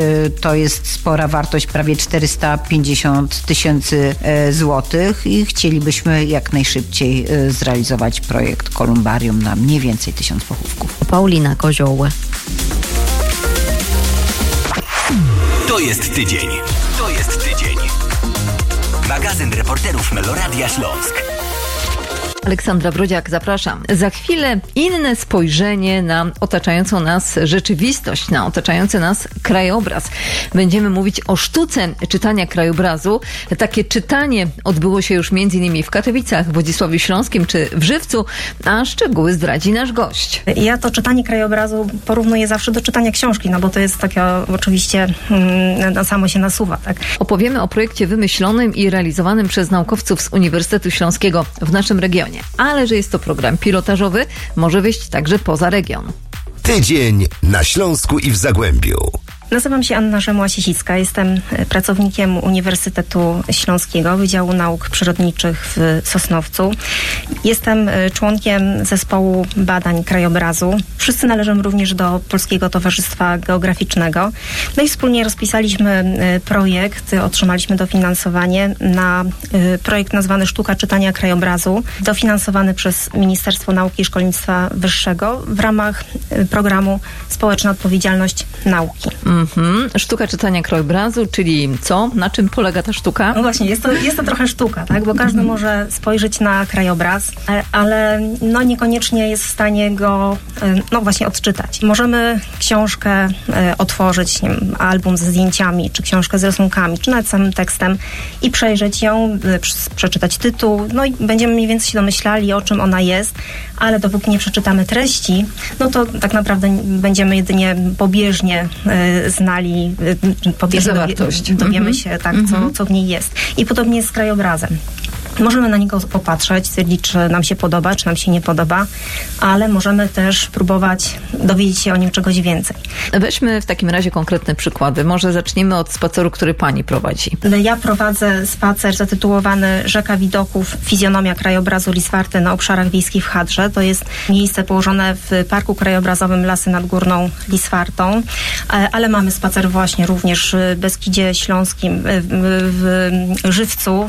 To jest spora wartość, prawie czterysta pięćdziesiąt tysięcy złotych i chcielibyśmy jak najszybciej zrealizować projekt kolumbarium na mniej więcej tysiąc pochówków. Paulina Kozioł. To jest tydzień. To jest tydzień. Magazyn reporterów Meloradia Śląsk. Aleksandra Brodziak, zapraszam. Za chwilę inne spojrzenie na otaczającą nas rzeczywistość, na otaczający nas krajobraz. Będziemy mówić o sztuce czytania krajobrazu. Takie czytanie odbyło się już między innymi w Katowicach, w Wodzisławiu Śląskim czy w Żywcu, a szczegóły zdradzi nasz gość. Ja to czytanie krajobrazu porównuję zawsze do czytania książki, no bo to jest takie oczywiście mm, samo się nasuwa. Tak? Opowiemy o projekcie wymyślonym i realizowanym przez naukowców z Uniwersytetu Śląskiego w naszym regionie. Ale że jest to program pilotażowy, może wyjść także poza region. Tydzień na Śląsku i w Zagłębiu. Nazywam się Anna Rzemła-Sisicka, jestem pracownikiem Uniwersytetu Śląskiego Wydziału Nauk Przyrodniczych w Sosnowcu. Jestem członkiem zespołu badań krajobrazu. Wszyscy należymy również do Polskiego Towarzystwa Geograficznego. No i wspólnie rozpisaliśmy projekt, otrzymaliśmy dofinansowanie na projekt nazwany Sztuka czytania krajobrazu, dofinansowany przez Ministerstwo Nauki i Szkolnictwa Wyższego w ramach programu Społeczna Odpowiedzialność Nauki. Mhm. Sztuka czytania krajobrazu, czyli co? Na czym polega ta sztuka? No właśnie, jest to, jest to trochę sztuka, tak? Bo każdy mhm. może spojrzeć na krajobraz, ale no niekoniecznie jest w stanie go no właśnie odczytać. Możemy książkę otworzyć, nie wiem, album ze zdjęciami, czy książkę z rysunkami, czy nawet samym tekstem i przejrzeć ją, przeczytać tytuł, no i będziemy mniej więcej się domyślali, o czym ona jest, ale dopóki nie przeczytamy treści, no to tak naprawdę będziemy jedynie pobieżnie znali, pobieżnie zawartość. Dowiemy mhm. się, tak, mhm. co, co w niej jest. I podobnie jest z krajobrazem. Możemy na niego popatrzeć, stwierdzić, czy nam się podoba, czy nam się nie podoba, ale możemy też próbować dowiedzieć się o nim czegoś więcej. Weźmy w takim razie konkretne przykłady. Może zaczniemy od spaceru, który pani prowadzi. Ja prowadzę spacer zatytułowany Rzeka Widoków, fizjonomia krajobrazu Liswarty na obszarach wiejskich w Hadrze. To jest miejsce położone w Parku Krajobrazowym Lasy nad Górną Liswartą, ale mamy spacer właśnie również w Beskidzie Śląskim, w, w Żywcu,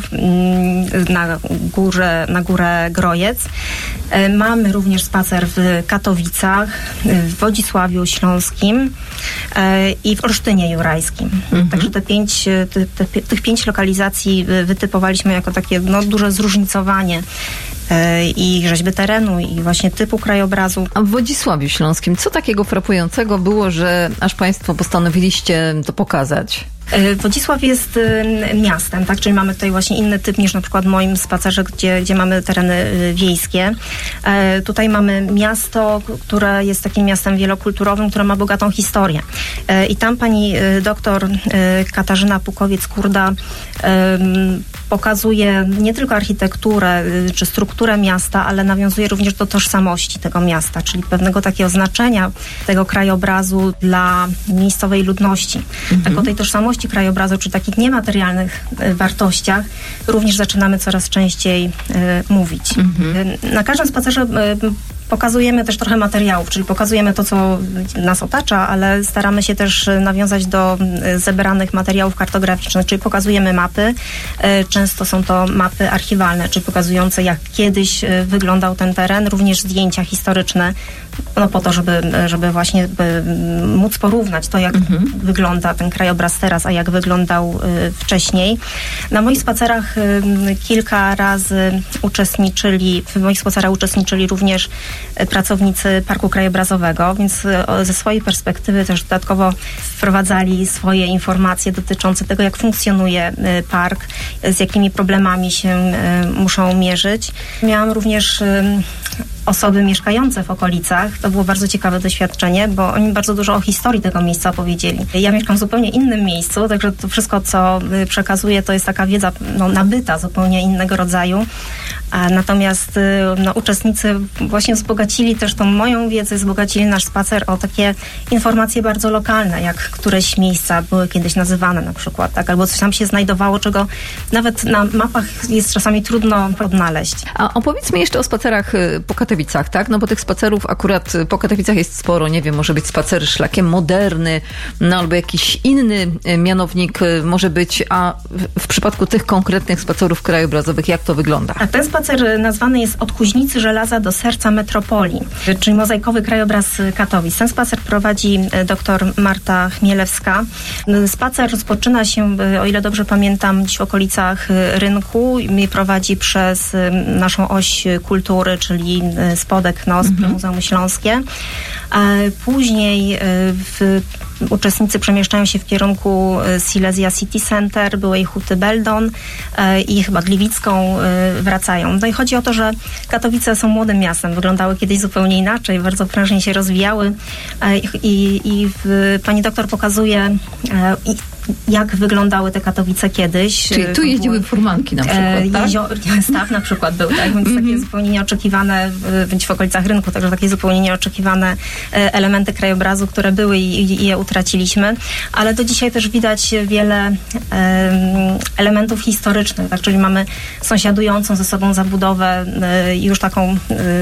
na górę, na górę Grojec. Mamy również spacer w Katowicach, w Wodzisławiu Śląskim i w Olsztynie Jurajskim. Mhm. Także te pięć, te, te, tych pięć lokalizacji wytypowaliśmy jako takie no, duże zróżnicowanie i rzeźby terenu, i właśnie typu krajobrazu. A w Wodzisławiu Śląskim co takiego frapującego było, że aż państwo postanowiliście to pokazać? Wodzisław jest miastem, tak? Czyli mamy tutaj właśnie inny typ niż na przykład w moim spacerze, gdzie, gdzie mamy tereny wiejskie. E, tutaj mamy miasto, które jest takim miastem wielokulturowym, które ma bogatą historię. E, I tam pani doktor e, Katarzyna Pukowiec-Kurda e, pokazuje nie tylko architekturę czy strukturę miasta, ale nawiązuje również do tożsamości tego miasta, czyli pewnego takiego znaczenia tego krajobrazu dla miejscowej ludności. Mhm. Tak o tej tożsamości krajobrazu, czy takich niematerialnych y, wartościach również zaczynamy coraz częściej y, mówić. Mhm. Y, na każdym spacerze y, pokazujemy też trochę materiałów, czyli pokazujemy to, co nas otacza, ale staramy się też nawiązać do zebranych materiałów kartograficznych, czyli pokazujemy mapy. Często są to mapy archiwalne, czyli pokazujące, jak kiedyś wyglądał ten teren, również zdjęcia historyczne, no po to, żeby, żeby właśnie by móc porównać to, jak mhm. wygląda ten krajobraz teraz, a jak wyglądał wcześniej. Na moich spacerach kilka razy uczestniczyli, w moich spacerach uczestniczyli również pracownicy Parku Krajobrazowego, więc ze swojej perspektywy też dodatkowo wprowadzali swoje informacje dotyczące tego, jak funkcjonuje park, z jakimi problemami się muszą mierzyć. Miałam również osoby mieszkające w okolicach. To było bardzo ciekawe doświadczenie, bo oni bardzo dużo o historii tego miejsca opowiedzieli. Ja mieszkam w zupełnie innym miejscu, także to wszystko, co przekazuję, to jest taka wiedza no, nabyta, zupełnie innego rodzaju. A natomiast no, uczestnicy właśnie wzbogacili też tą moją wiedzę, wzbogacili nasz spacer o takie informacje bardzo lokalne, jak któreś miejsca były kiedyś nazywane na przykład, tak, albo coś tam się znajdowało, czego nawet na mapach jest czasami trudno odnaleźć. A opowiedz mi jeszcze o spacerach po Katowicach. Katowicach, tak? No bo tych spacerów akurat po Katowicach jest sporo, nie wiem, może być spacer szlakiem moderny, no albo jakiś inny mianownik może być, a w, w przypadku tych konkretnych spacerów krajobrazowych, jak to wygląda? A ten spacer nazwany jest Od Kuźnicy Żelaza do serca metropolii, czyli mozaikowy krajobraz Katowic. Ten spacer prowadzi dr Marta Chmielewska. Spacer rozpoczyna się, o ile dobrze pamiętam, gdzieś w okolicach rynku i prowadzi przez naszą oś kultury, czyli Spodek, Nosp, mhm. Muzeum Śląskie. Później w, uczestnicy przemieszczają się w kierunku Silesia City Center, byłej Huty Beldon i chyba Gliwicką wracają. No i chodzi o to, że Katowice są młodym miastem, wyglądały kiedyś zupełnie inaczej, bardzo prężnie się rozwijały i, i w, pani doktor pokazuje i, jak wyglądały te Katowice kiedyś. Czyli tu jeździły furmanki na przykład, tak? Jezior, staw na przykład był, tak? Więc mm-hmm. takie zupełnie nieoczekiwane, bądź w okolicach rynku, także takie zupełnie nieoczekiwane elementy krajobrazu, które były i, i je utraciliśmy. Ale do dzisiaj też widać wiele um, elementów historycznych, tak? Czyli mamy sąsiadującą ze sobą zabudowę y, już taką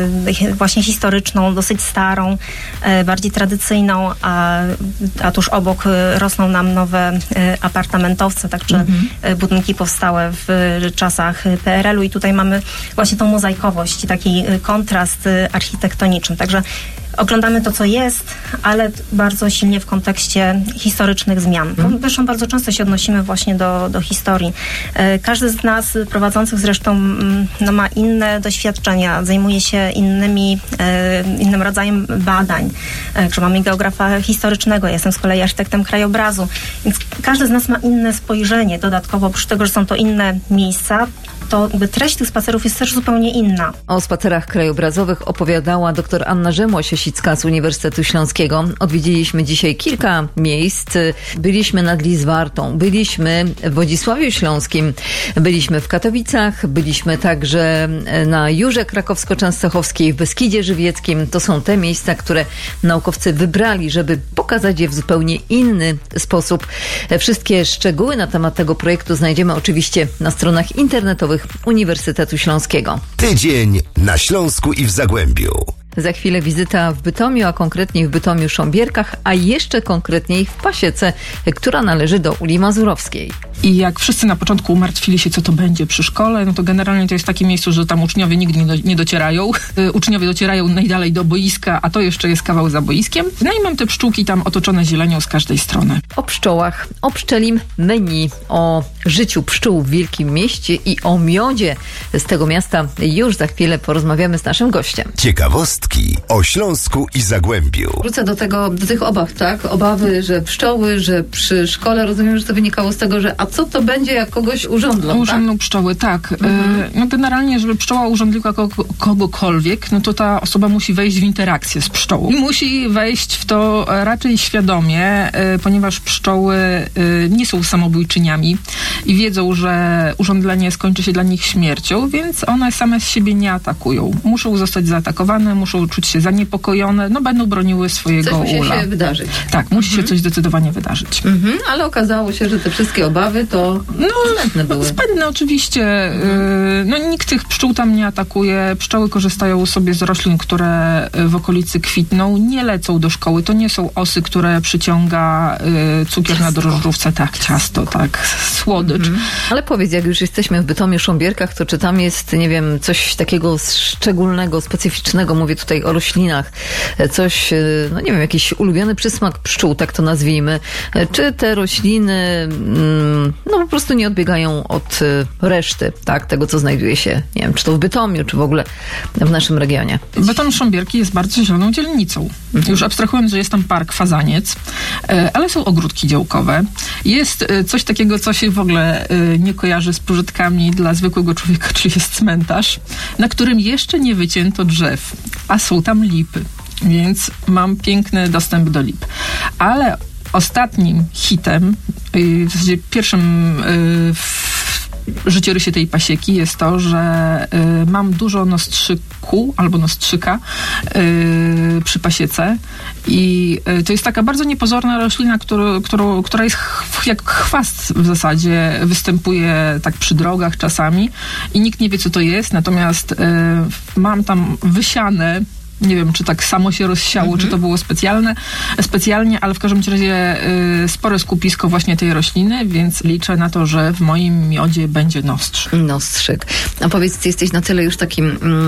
y, właśnie historyczną, dosyć starą, y, bardziej tradycyjną, a, a tuż obok y, rosną nam nowe apartamentowce, także mhm. budynki powstałe w czasach P R L u i tutaj mamy właśnie tą mozaikowość i taki kontrast architektoniczny. Także oglądamy to, co jest, ale bardzo silnie w kontekście historycznych zmian. Mm. Zresztą bardzo często się odnosimy właśnie do, do historii. Każdy z nas prowadzących zresztą no, ma inne doświadczenia, zajmuje się innymi, innym rodzajem badań. Że mamy geografa historycznego, ja jestem z kolei architektem krajobrazu, więc każdy z nas ma inne spojrzenie. Dodatkowo, oprócz tego, że są to inne miejsca, to jakby treść tych spacerów jest też zupełnie inna. O spacerach krajobrazowych opowiadała dr Anna Rzemło-Siesicka z Uniwersytetu Śląskiego. Odwiedziliśmy dzisiaj kilka miejsc. Byliśmy nad Lizwartą, byliśmy w Wodzisławiu Śląskim, byliśmy w Katowicach, byliśmy także na Jurze Krakowsko-Częstochowskiej, w Beskidzie Żywieckim. To są te miejsca, które naukowcy wybrali, żeby pokazać je w zupełnie inny sposób. Wszystkie szczegóły na temat tego projektu znajdziemy oczywiście na stronach internetowych Uniwersytetu Śląskiego. Tydzień na Śląsku i w Zagłębiu. Za chwilę wizyta w Bytomiu, a konkretniej w Bytomiu-Sząbierkach, a jeszcze konkretniej w Pasiece, która należy do Uli Mazurowskiej. I jak wszyscy na początku umartwili się, co to będzie przy szkole, no to generalnie to jest takie miejsce, że tam uczniowie nigdy nie, do, nie docierają. Y, uczniowie docierają najdalej do boiska, a to jeszcze jest kawał za boiskiem. No i mam te pszczółki tam otoczone zielenią z każdej strony. O pszczołach, o pszczelim menu, o życiu pszczół w wielkim mieście i o miodzie z tego miasta już za chwilę porozmawiamy z naszym gościem. Ciekawostki o Śląsku i Zagłębiu. Wrócę do tego, do tych obaw, tak? Obawy, że pszczoły, że przy szkole, rozumiem, że to wynikało z tego, że a co to będzie, jak kogoś urządlą, Urządlą tak? pszczoły, tak. Mhm. E, no generalnie, żeby pszczoła urządliła kogo, kogokolwiek, no to ta osoba musi wejść w interakcję z pszczołą. I musi wejść w to raczej świadomie, e, ponieważ pszczoły e, nie są samobójczyniami i wiedzą, że urządlenie skończy się dla nich śmiercią, więc one same z siebie nie atakują. Muszą zostać zaatakowane, muszą czuć się zaniepokojone, no będą broniły swojego coś musi ula. się wydarzyć. Tak, musi mhm. się coś zdecydowanie wydarzyć. Mhm, ale okazało się, że te wszystkie obawy to no, zbędne były. Zbędne oczywiście. Mhm. No nikt tych pszczół tam nie atakuje. Pszczoły korzystają sobie z roślin, które w okolicy kwitną. Nie lecą do szkoły. To nie są osy, które przyciąga y, cukier ciasto. Na drożdżówce. Tak, ciasto, tak, słodycz. Mhm. Ale powiedz, jak już jesteśmy w Bytomiu-Sząbierkach, to czy tam jest, nie wiem, coś takiego szczególnego, specyficznego, mówię tutaj o roślinach, coś, no nie wiem, jakiś ulubiony przysmak pszczół, tak to nazwijmy. Czy te rośliny no po prostu nie odbiegają od reszty, tak, tego, co znajduje się, nie wiem, czy to w Bytomiu, czy w ogóle w naszym regionie? Bytom-Sząbierki jest bardzo zieloną dzielnicą. Mhm. Już abstrahując, że jest tam park Fazaniec, ale są ogródki działkowe. Jest coś takiego, co się w ogóle nie kojarzy z pożytkami dla zwykłego człowieka, czyli jest cmentarz, na którym jeszcze nie wycięto drzew, a są tam lipy, więc mam piękny dostęp do lip. Ale ostatnim hitem, w zasadzie pierwszym życiorysie tej pasieki jest to, że y, mam dużo nostrzyku albo nostrzyka y, przy pasiece i y, to jest taka bardzo niepozorna roślina, który, którą, która jest ch- jak chwast w zasadzie, występuje tak przy drogach czasami i nikt nie wie, co to jest, natomiast y, mam tam wysiane, nie wiem, czy tak samo się rozsiało, mhm. czy to było specjalne, specjalnie, ale w każdym razie y, spore skupisko właśnie tej rośliny, więc liczę na to, że w moim miodzie będzie nostrzyk. Nostrzyk. A powiedz, ty jesteś na tyle już takim,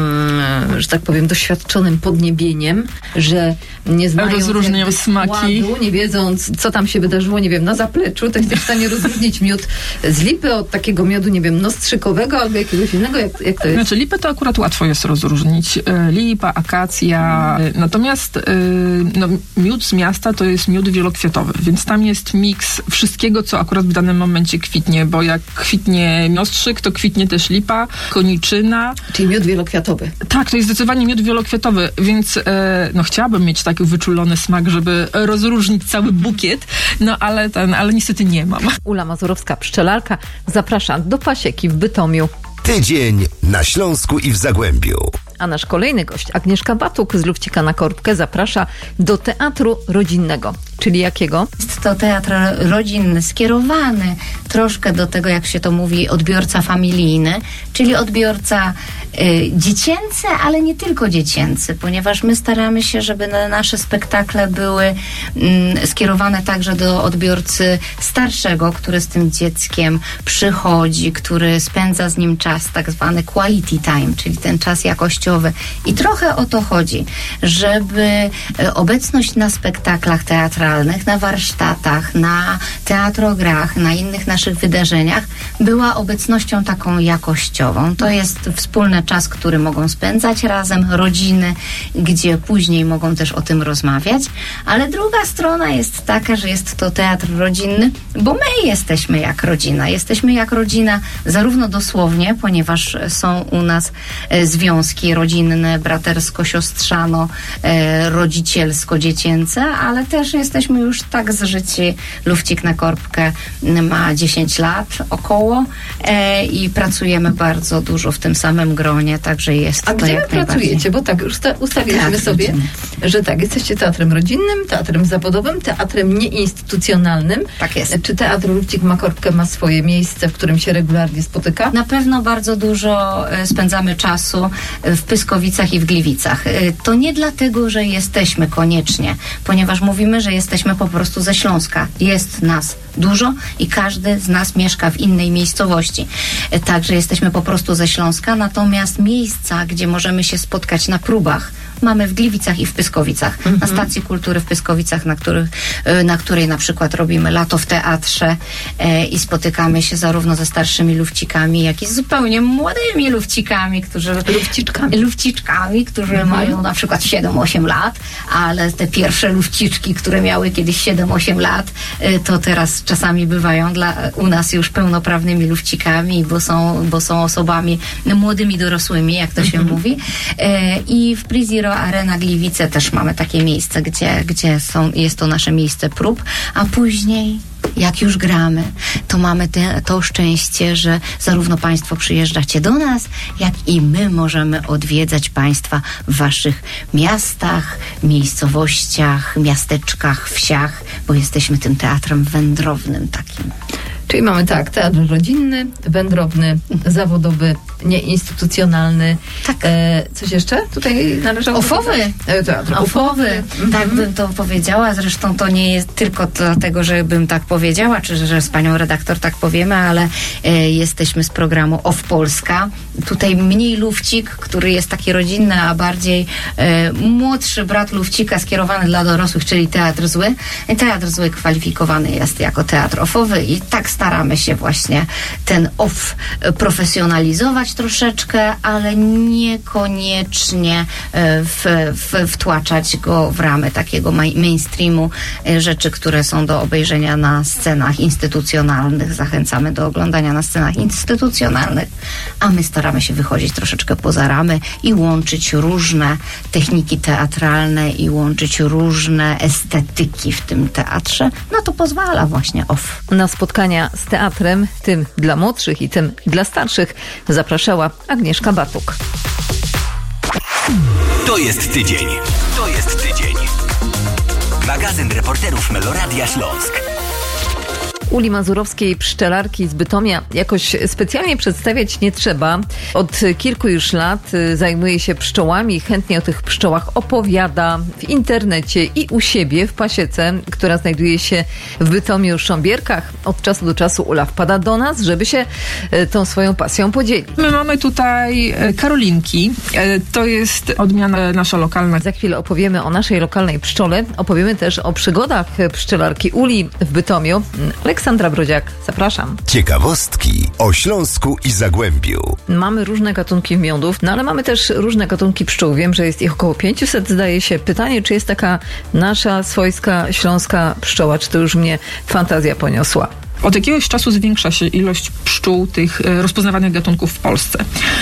mm, że tak powiem, doświadczonym podniebieniem, że nie znając rozróżniają smaki, składu, nie wiedząc, co tam się wydarzyło, nie wiem, na zapleczu, to jesteś w stanie rozróżnić miód z lipy od takiego miodu, nie wiem, nostrzykowego albo jakiegoś innego, jak, jak to jest? Znaczy, lipę to akurat łatwo jest rozróżnić. Lipa, akacja. Natomiast no, miód z miasta to jest miód wielokwiatowy, więc tam jest miks wszystkiego, co akurat w danym momencie kwitnie, bo jak kwitnie nostrzyk, to kwitnie też lipa, koniczyna. Czyli miód wielokwiatowy. Tak, to jest zdecydowanie miód wielokwiatowy, więc no, chciałabym mieć taki wyczulony smak, żeby rozróżnić cały bukiet, no ale ten, ale niestety nie mam. Ula Mazurowska, pszczelarka, zaprasza do pasieki w Bytomiu. Tydzień na Śląsku i w Zagłębiu. A nasz kolejny gość, Agnieszka Batuk z Lufcika na Korbkę, zaprasza do teatru rodzinnego. Czyli jakiego? Jest to teatr rodzinny, skierowany troszkę do tego, jak się to mówi, odbiorca familijny, czyli odbiorca y, dziecięcy, ale nie tylko dziecięcy, ponieważ my staramy się, żeby nasze spektakle były y, skierowane także do odbiorcy starszego, który z tym dzieckiem przychodzi, który spędza z nim czas, tak zwany quality time, czyli ten czas jakościowy. I trochę o to chodzi, żeby y, obecność na spektaklach teatralnych, na warsztatach, na teatrograch, na innych naszych wydarzeniach była obecnością taką jakościową. To jest wspólny czas, który mogą spędzać razem, rodziny, gdzie później mogą też o tym rozmawiać, ale druga strona jest taka, że jest to teatr rodzinny, bo my jesteśmy jak rodzina. Jesteśmy jak rodzina zarówno dosłownie, ponieważ są u nas e, związki rodzinne, bratersko-siostrzano, e, rodzicielsko-dziecięce, ale też jesteśmy już tak zżyci. Lufcik na Korbkę ma dziesięć lat około e, i pracujemy bardzo dużo w tym samym gronie, także jest A to gdzie jak wy pracujecie? Bo tak, już ustawiliśmy Teatr sobie, rodzinny. że tak, jesteście teatrem rodzinnym, teatrem zawodowym, teatrem nieinstytucjonalnym. Tak jest. Czy teatr Lufcik na Korbkę ma swoje miejsce, w którym się regularnie spotyka? Na pewno bardzo dużo e, spędzamy czasu w Pyskowicach i w Gliwicach. E, to nie dlatego, że jesteśmy koniecznie, ponieważ mówimy, że jesteśmy po prostu ze Śląska. Jest nas dużo i każdy z nas mieszka w innej miejscowości. E, także jesteśmy po prostu ze Śląska, natomiast miejsca, gdzie możemy się spotkać na próbach, mamy w Gliwicach i w Pyskowicach. Mm-hmm. Na Stacji Kultury w Pyskowicach, na, których, na której na przykład robimy lato w teatrze e, i spotykamy się zarówno ze starszymi lufcikami, jak i z zupełnie młodymi lufcikami, którzy... Lufciczkami. Lufciczkami, którzy mm-hmm. mają na przykład siedem osiem lat, ale te pierwsze lufciczki, które miały kiedyś siedem osiem lat, e, to teraz czasami bywają dla u nas już pełnoprawnymi lufcikami, bo są, bo są osobami młodymi dorosłymi, jak to się mm-hmm. mówi. E, I w Priziro Arena Gliwice też mamy takie miejsce, gdzie, gdzie są, jest to nasze miejsce prób, a później jak już gramy, to mamy te, to szczęście, że zarówno Państwo przyjeżdżacie do nas, jak i my możemy odwiedzać Państwa w Waszych miastach, miejscowościach, miasteczkach, wsiach, bo jesteśmy tym teatrem wędrownym takim. Czyli mamy tak, teatr rodzinny, wędrowny, zawodowy, nieinstytucjonalny. Tak. E, coś jeszcze tutaj należało? Ofowy. E, teatr Ofowy. Mhm. Tak bym to powiedziała. Zresztą to nie jest tylko dlatego, że bym tak powiedziała, czy że, że z panią redaktor tak powiemy, ale e, jesteśmy z programu Off Polska. Tutaj mniej Lufcik, który jest taki rodzinny, a bardziej e, młodszy brat Lufcika skierowany dla dorosłych, czyli Teatr Zły. Teatr Zły kwalifikowany jest jako teatr offowy i tak staramy się właśnie ten off profesjonalizować. wpychać troszeczkę, ale niekoniecznie w, w, wtłaczać go w ramy takiego mainstreamu, rzeczy, które są do obejrzenia na scenach instytucjonalnych. Zachęcamy do oglądania na scenach instytucjonalnych, a my staramy się wychodzić troszeczkę poza ramy i łączyć różne techniki teatralne i łączyć różne estetyki w tym teatrze. No to pozwala właśnie O F. Na spotkania z teatrem, tym dla młodszych i tym dla starszych, zapraszała Agnieszka Batuk. To jest tydzień. To jest tydzień. Magazyn reporterów Meloradia Śląsk. Uli Mazurowskiej, pszczelarki z Bytomia, jakoś specjalnie przedstawiać nie trzeba. Od kilku już lat zajmuje się pszczołami, chętnie o tych pszczołach opowiada w internecie i u siebie w pasiece, która znajduje się w Bytomiu Sząbierkach. Od czasu do czasu Ula wpada do nas, żeby się tą swoją pasją podzielić. My mamy tutaj karolinki. To jest odmiana nasza lokalna. Za chwilę opowiemy o naszej lokalnej pszczole. Opowiemy też o przygodach pszczelarki Uli w Bytomiu. Aleksandra Brodziak, zapraszam. Ciekawostki o Śląsku i Zagłębiu. Mamy różne gatunki miodów, no ale mamy też różne gatunki pszczół. Wiem, że jest ich około pięćset, zdaje się. Pytanie, czy jest taka nasza swojska śląska pszczoła, czy to już mnie fantazja poniosła? Od jakiegoś czasu zwiększa się ilość pszczół tych rozpoznawanych gatunków w Polsce.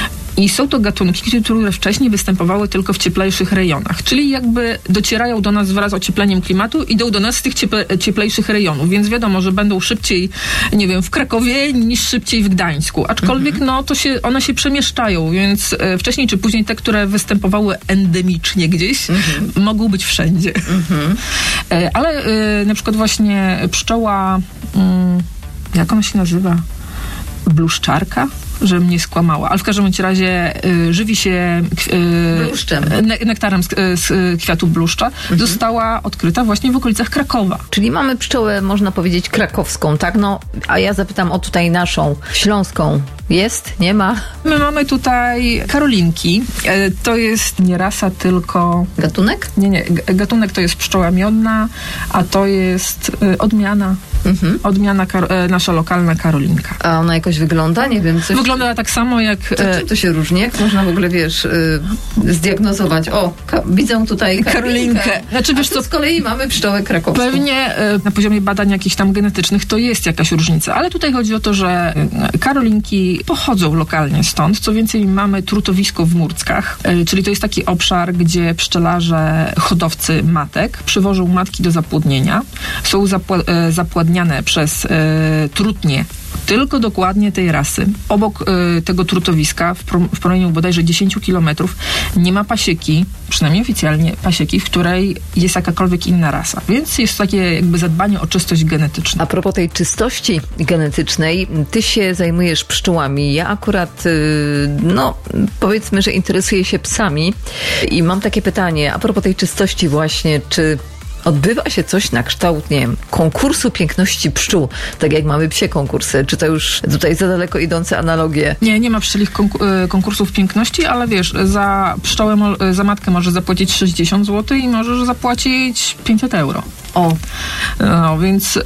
I są to gatunki, które wcześniej występowały tylko w cieplejszych rejonach, czyli jakby docierają do nas wraz z ociepleniem klimatu, idą do nas z tych cieple, cieplejszych rejonów, więc wiadomo, że będą szybciej, nie wiem, w Krakowie niż szybciej w Gdańsku. Aczkolwiek mhm. no to się, one się przemieszczają, więc e, wcześniej czy później te, które występowały endemicznie gdzieś, mhm. mogą być wszędzie. Mhm. E, ale e, na przykład właśnie pszczoła, mm, jak ona się nazywa? Bluszczarka? Że mnie skłamała, ale w każdym razie y, żywi się y, bluszczem. Ne, nektarem z, z kwiatu bluszcza, mhm. została odkryta właśnie w okolicach Krakowa. Czyli mamy pszczołę, można powiedzieć, krakowską, tak? No, a ja zapytam o tutaj naszą, śląską. Jest? Nie ma? My mamy tutaj karolinki. E, to jest nie rasa, tylko... Gatunek? Nie, nie. Gatunek to jest pszczoła miodna, a to jest e, odmiana. Mhm. Odmiana kar- e, nasza lokalna karolinka. A ona jakoś wygląda? Nie wiem. Coś... Wygląda tak samo jak... E... Czy to się różni? Jak można w ogóle, wiesz, y, zdiagnozować? O, ka- widzę tutaj karolinkę. karolinkę. Znaczy, wiesz co, z kolei mamy pszczołę krakowską. Pewnie e, na poziomie badań jakichś tam genetycznych to jest jakaś różnica, ale tutaj chodzi o to, że e, karolinki pochodzą lokalnie stąd. Co więcej, mamy trutowisko w Murckach, e, czyli to jest taki obszar, gdzie pszczelarze, hodowcy matek przywożą matki do zapłodnienia. Są zapła- e, zapładniane przez e, trutnie tylko dokładnie tej rasy. Obok y, tego trutowiska, w, pro, w promieniu bodajże dziesięć kilometrów, nie ma pasieki, przynajmniej oficjalnie pasieki, w której jest jakakolwiek inna rasa. Więc jest takie jakby zadbanie o czystość genetyczną. A propos tej czystości genetycznej, ty się zajmujesz pszczołami. Ja akurat, y, no powiedzmy, że interesuję się psami i mam takie pytanie, a propos tej czystości właśnie, czy odbywa się coś na kształt, nie wiem, konkursu piękności pszczół, tak jak mamy psie konkursy? Czy to już tutaj za daleko idące analogie? Nie, nie ma pszczelich konk- konkursów piękności, ale wiesz, za pszczołę, za matkę możesz zapłacić sześćdziesiąt złotych i możesz zapłacić pięćset euro. O. No, więc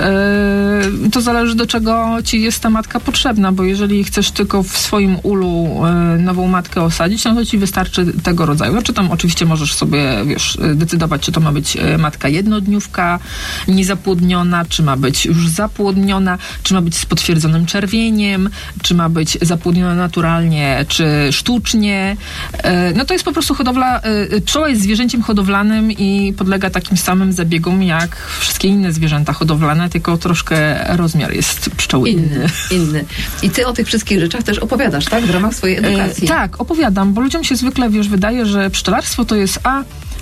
yy, to zależy, do czego ci jest ta matka potrzebna, bo jeżeli chcesz tylko w swoim ulu yy, nową matkę osadzić, no to ci wystarczy tego rodzaju. Czy tam oczywiście możesz sobie, wiesz, decydować, czy to ma być matka jednodniówka, niezapłodniona, czy ma być już zapłodniona, czy ma być z potwierdzonym czerwieniem, czy ma być zapłodniona naturalnie, czy sztucznie. Yy, no to jest po prostu hodowla, yy, pszczoła jest zwierzęciem hodowlanym i podlega takim samym zabiegom jak wszystkie inne zwierzęta hodowlane, tylko troszkę rozmiar jest pszczoły inny. Inny. I ty o tych wszystkich rzeczach też opowiadasz, tak? W ramach swojej edukacji. E, tak, opowiadam, bo ludziom się zwykle, wiesz, wydaje, że pszczelarstwo to jest a, e,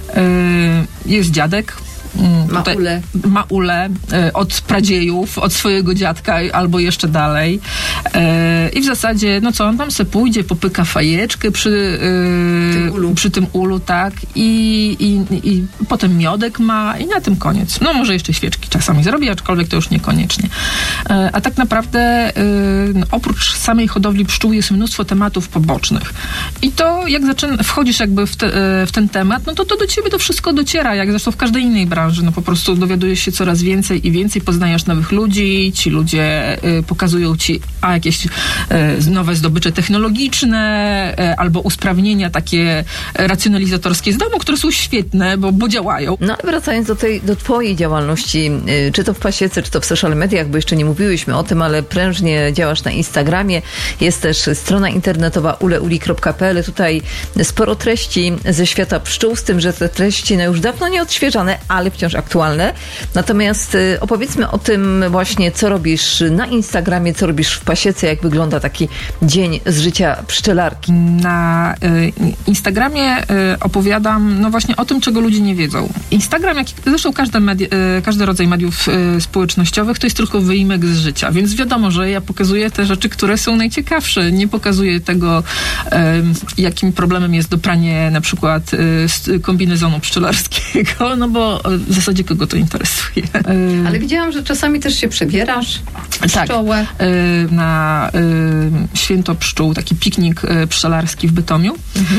jest dziadek, Ma ulę. Ma ulę e, od pradziejów, od swojego dziadka albo jeszcze dalej. E, I w zasadzie, no co, on tam se pójdzie, popyka fajeczkę przy, e, tym ulu. przy tym ulu, tak, i, i, i potem miodek ma i na tym koniec. No może jeszcze świeczki czasami zrobi, aczkolwiek to już niekoniecznie. A tak naprawdę no, oprócz samej hodowli pszczół jest mnóstwo tematów pobocznych. I to jak zaczyna, wchodzisz jakby w, te, w ten temat, no to, to do ciebie to wszystko dociera, jak zresztą w każdej innej branży. No po prostu dowiadujesz się coraz więcej i więcej, poznajesz nowych ludzi, ci ludzie y, pokazują ci a jakieś y, nowe zdobycze technologiczne, y, albo usprawnienia takie racjonalizatorskie z domu, które są świetne, bo, bo działają. No ale wracając do tej, do twojej działalności, y, czy to w pasiece, czy to w social mediach, bo jeszcze nie mówiłyśmy o tym, ale prężnie działasz na Instagramie, jest też strona internetowa uleuli kropka pe el. Tutaj sporo treści ze świata pszczół, z tym, że te treści no już dawno nie odświeżane, ale wciąż aktualne. Natomiast y, opowiedzmy o tym właśnie, co robisz na Instagramie, co robisz w pasiece, jak wygląda taki dzień z życia pszczelarki. Na y, Instagramie y, opowiadam no właśnie o tym, czego ludzie nie wiedzą. Instagram, jak zresztą każdy, media, y, każdy rodzaj mediów y, społecznościowych, to jest tylko wyimek z życia, więc wiadomo, że ja pokazuję te rzeczy, które są najciekawsze. Nie pokazuję tego, y, jakim problemem jest dobranie na przykład y, kombinezonu pszczelarskiego, no bo w zasadzie kogo to interesuje. Y, Ale widziałam, że czasami też się przebierasz w pszczołę. Tak, y, na y, święto pszczół, taki piknik y, pszczelarski w Bytomiu, mhm.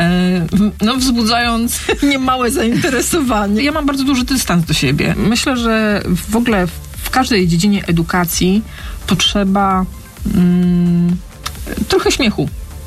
y, no wzbudzając niemałe zainteresowanie. Ja mam bardzo duży dystans do siebie. Myślę, że w ogóle w każdej dziedzinie edukacji potrzeba mm, trochę śmiechu.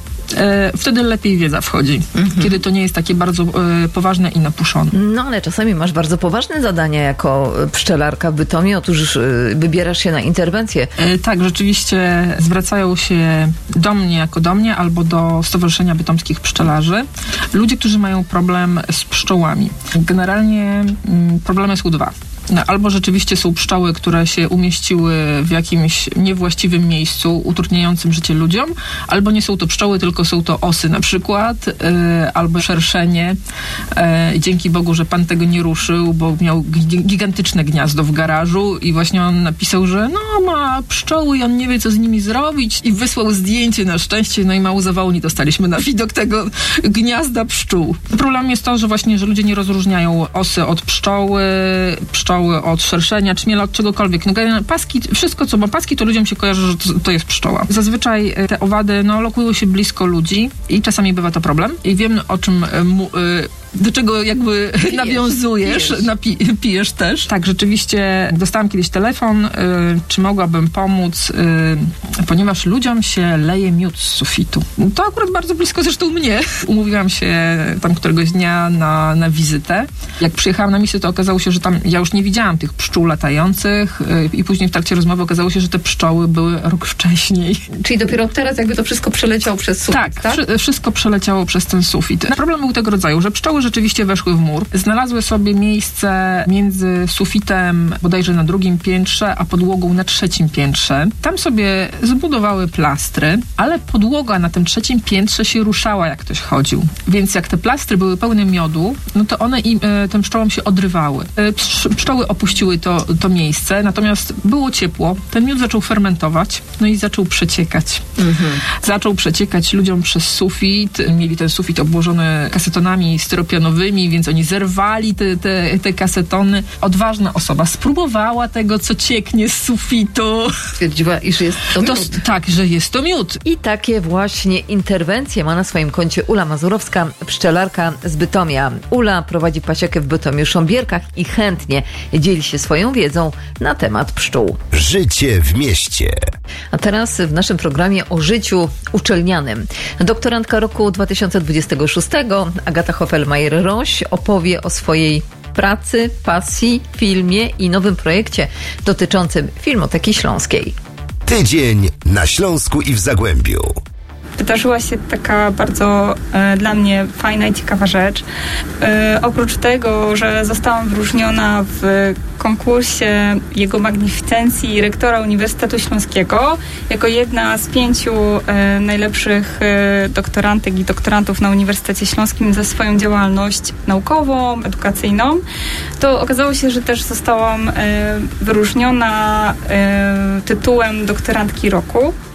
Wtedy lepiej wiedza wchodzi, mhm. kiedy to nie jest takie bardzo e, poważne i napuszone. No ale czasami masz bardzo poważne zadania jako pszczelarka w Bytomiu. Otóż e, wybierasz się na interwencję. E, tak, rzeczywiście zwracają się do mnie jako do mnie albo do Stowarzyszenia Bytomskich Pszczelarzy ludzie, którzy mają problem z pszczołami. Generalnie m, problemy są dwa. No, albo rzeczywiście są pszczoły, które się umieściły w jakimś niewłaściwym miejscu, utrudniającym życie ludziom, albo nie są to pszczoły, tylko są to osy na przykład, yy, albo szerszenie. Yy, dzięki Bogu, że pan tego nie ruszył, bo miał gigantyczne gniazdo w garażu i właśnie on napisał, że no ma pszczoły i on nie wie, co z nimi zrobić i wysłał zdjęcie na szczęście, no i mało zawału nie dostaliśmy na widok tego gniazda pszczół. Problem jest to, że właśnie, że ludzie nie rozróżniają osy od pszczoły, pszczoły od szerszenia, czmiela, od czegokolwiek. No, paski, wszystko, co ma paski, to ludziom się kojarzy, że to, to jest pszczoła. Zazwyczaj te owady, no, lokują się blisko ludzi i czasami bywa to problem. I wiem, o czym mu, do czego jakby pijesz, nawiązujesz, pijesz. Napi, pijesz też. Tak, rzeczywiście dostałam kiedyś telefon, y, czy mogłabym pomóc, y, ponieważ ludziom się leje miód z sufitu. To akurat bardzo blisko zresztą mnie. Umówiłam się tam któregoś dnia na, na wizytę. Jak przyjechałam na misję, to okazało się, że tam ja już nie widziałam tych pszczół latających y, i później w trakcie rozmowy okazało się, że te pszczoły były rok wcześniej. Czyli dopiero teraz jakby to wszystko przeleciało przez sufit, tak? Tak, wszy- wszystko przeleciało przez ten sufit. Problem był tego rodzaju, że pszczoły rzeczywiście weszły w mur, znalazły sobie miejsce między sufitem bodajże na drugim piętrze, a podłogą na trzecim piętrze. Tam sobie zbudowały plastry, ale podłoga na tym trzecim piętrze się ruszała, jak ktoś chodził. Więc jak te plastry były pełne miodu, no to one im, e, tym pszczołom się odrywały. E, psz- pszczoły opuściły to, to miejsce, natomiast było ciepło, ten miód zaczął fermentować, no i zaczął przeciekać. Mhm. Zaczął przeciekać ludziom przez sufit, mieli ten sufit obłożony kasetonami styropianowymi, więc oni zerwali te, te, te kasetony. Odważna osoba spróbowała tego, co cieknie z sufitu. Stwierdziła, iż jest to miód. To, tak, że jest to miód. I takie właśnie interwencje ma na swoim koncie Ula Mazurowska, pszczelarka z Bytomia. Ula prowadzi pasiekę w Bytomiu-Sząbierkach i chętnie dzieli się swoją wiedzą na temat pszczół. Życie w mieście. A teraz w naszym programie o życiu uczelnianym. Doktorantka roku dwa tysiące dwudziestego szóstego, Agata Hofelmajer-Roś, opowie o swojej pracy, pasji, filmie i nowym projekcie dotyczącym Filmoteki Śląskiej. Tydzień na Śląsku i w Zagłębiu. Wydarzyła się taka bardzo e, dla mnie fajna i ciekawa rzecz. E, oprócz tego, że zostałam wyróżniona w konkursie Jego Magnificencji rektora Uniwersytetu Śląskiego jako jedna z pięciu e, najlepszych e, doktorantek i doktorantów na Uniwersytecie Śląskim za swoją działalność naukową, edukacyjną, to okazało się, że też zostałam e, wyróżniona e, tytułem doktorantki roku.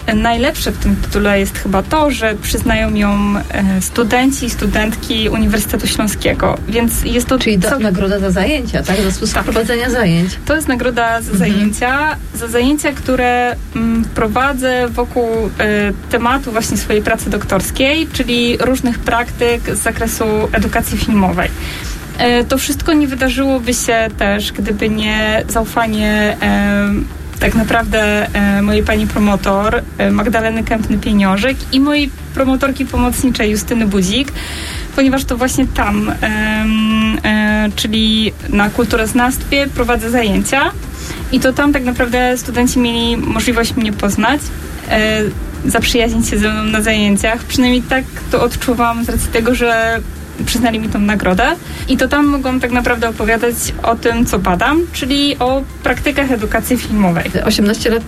najlepsze w tym tytule jest chyba to, że przyznają ją studenci i studentki Uniwersytetu Śląskiego, więc jest to... Czyli do, cał... nagroda za zajęcia, tak? Za sposób tak. prowadzenia zajęć. To jest nagroda za mhm. zajęcia, za zajęcia, które mm, prowadzę wokół y, tematu właśnie swojej pracy doktorskiej, czyli różnych praktyk z zakresu edukacji filmowej. Y, to wszystko nie wydarzyłoby się też, gdyby nie zaufanie y, tak naprawdę e, mojej pani promotor e, Magdaleny Kępny-Pieniążek i mojej promotorki pomocniczej Justyny Budzik, ponieważ to właśnie tam, e, e, czyli na kulturoznawstwie prowadzę zajęcia i to tam tak naprawdę studenci mieli możliwość mnie poznać, e, zaprzyjaźnić się ze mną na zajęciach, przynajmniej tak to odczuwam z racji tego, że przyznali mi tą nagrodę i to tam mogłam tak naprawdę opowiadać o tym, co badam, czyli o praktykach edukacji filmowej. osiemnaście lat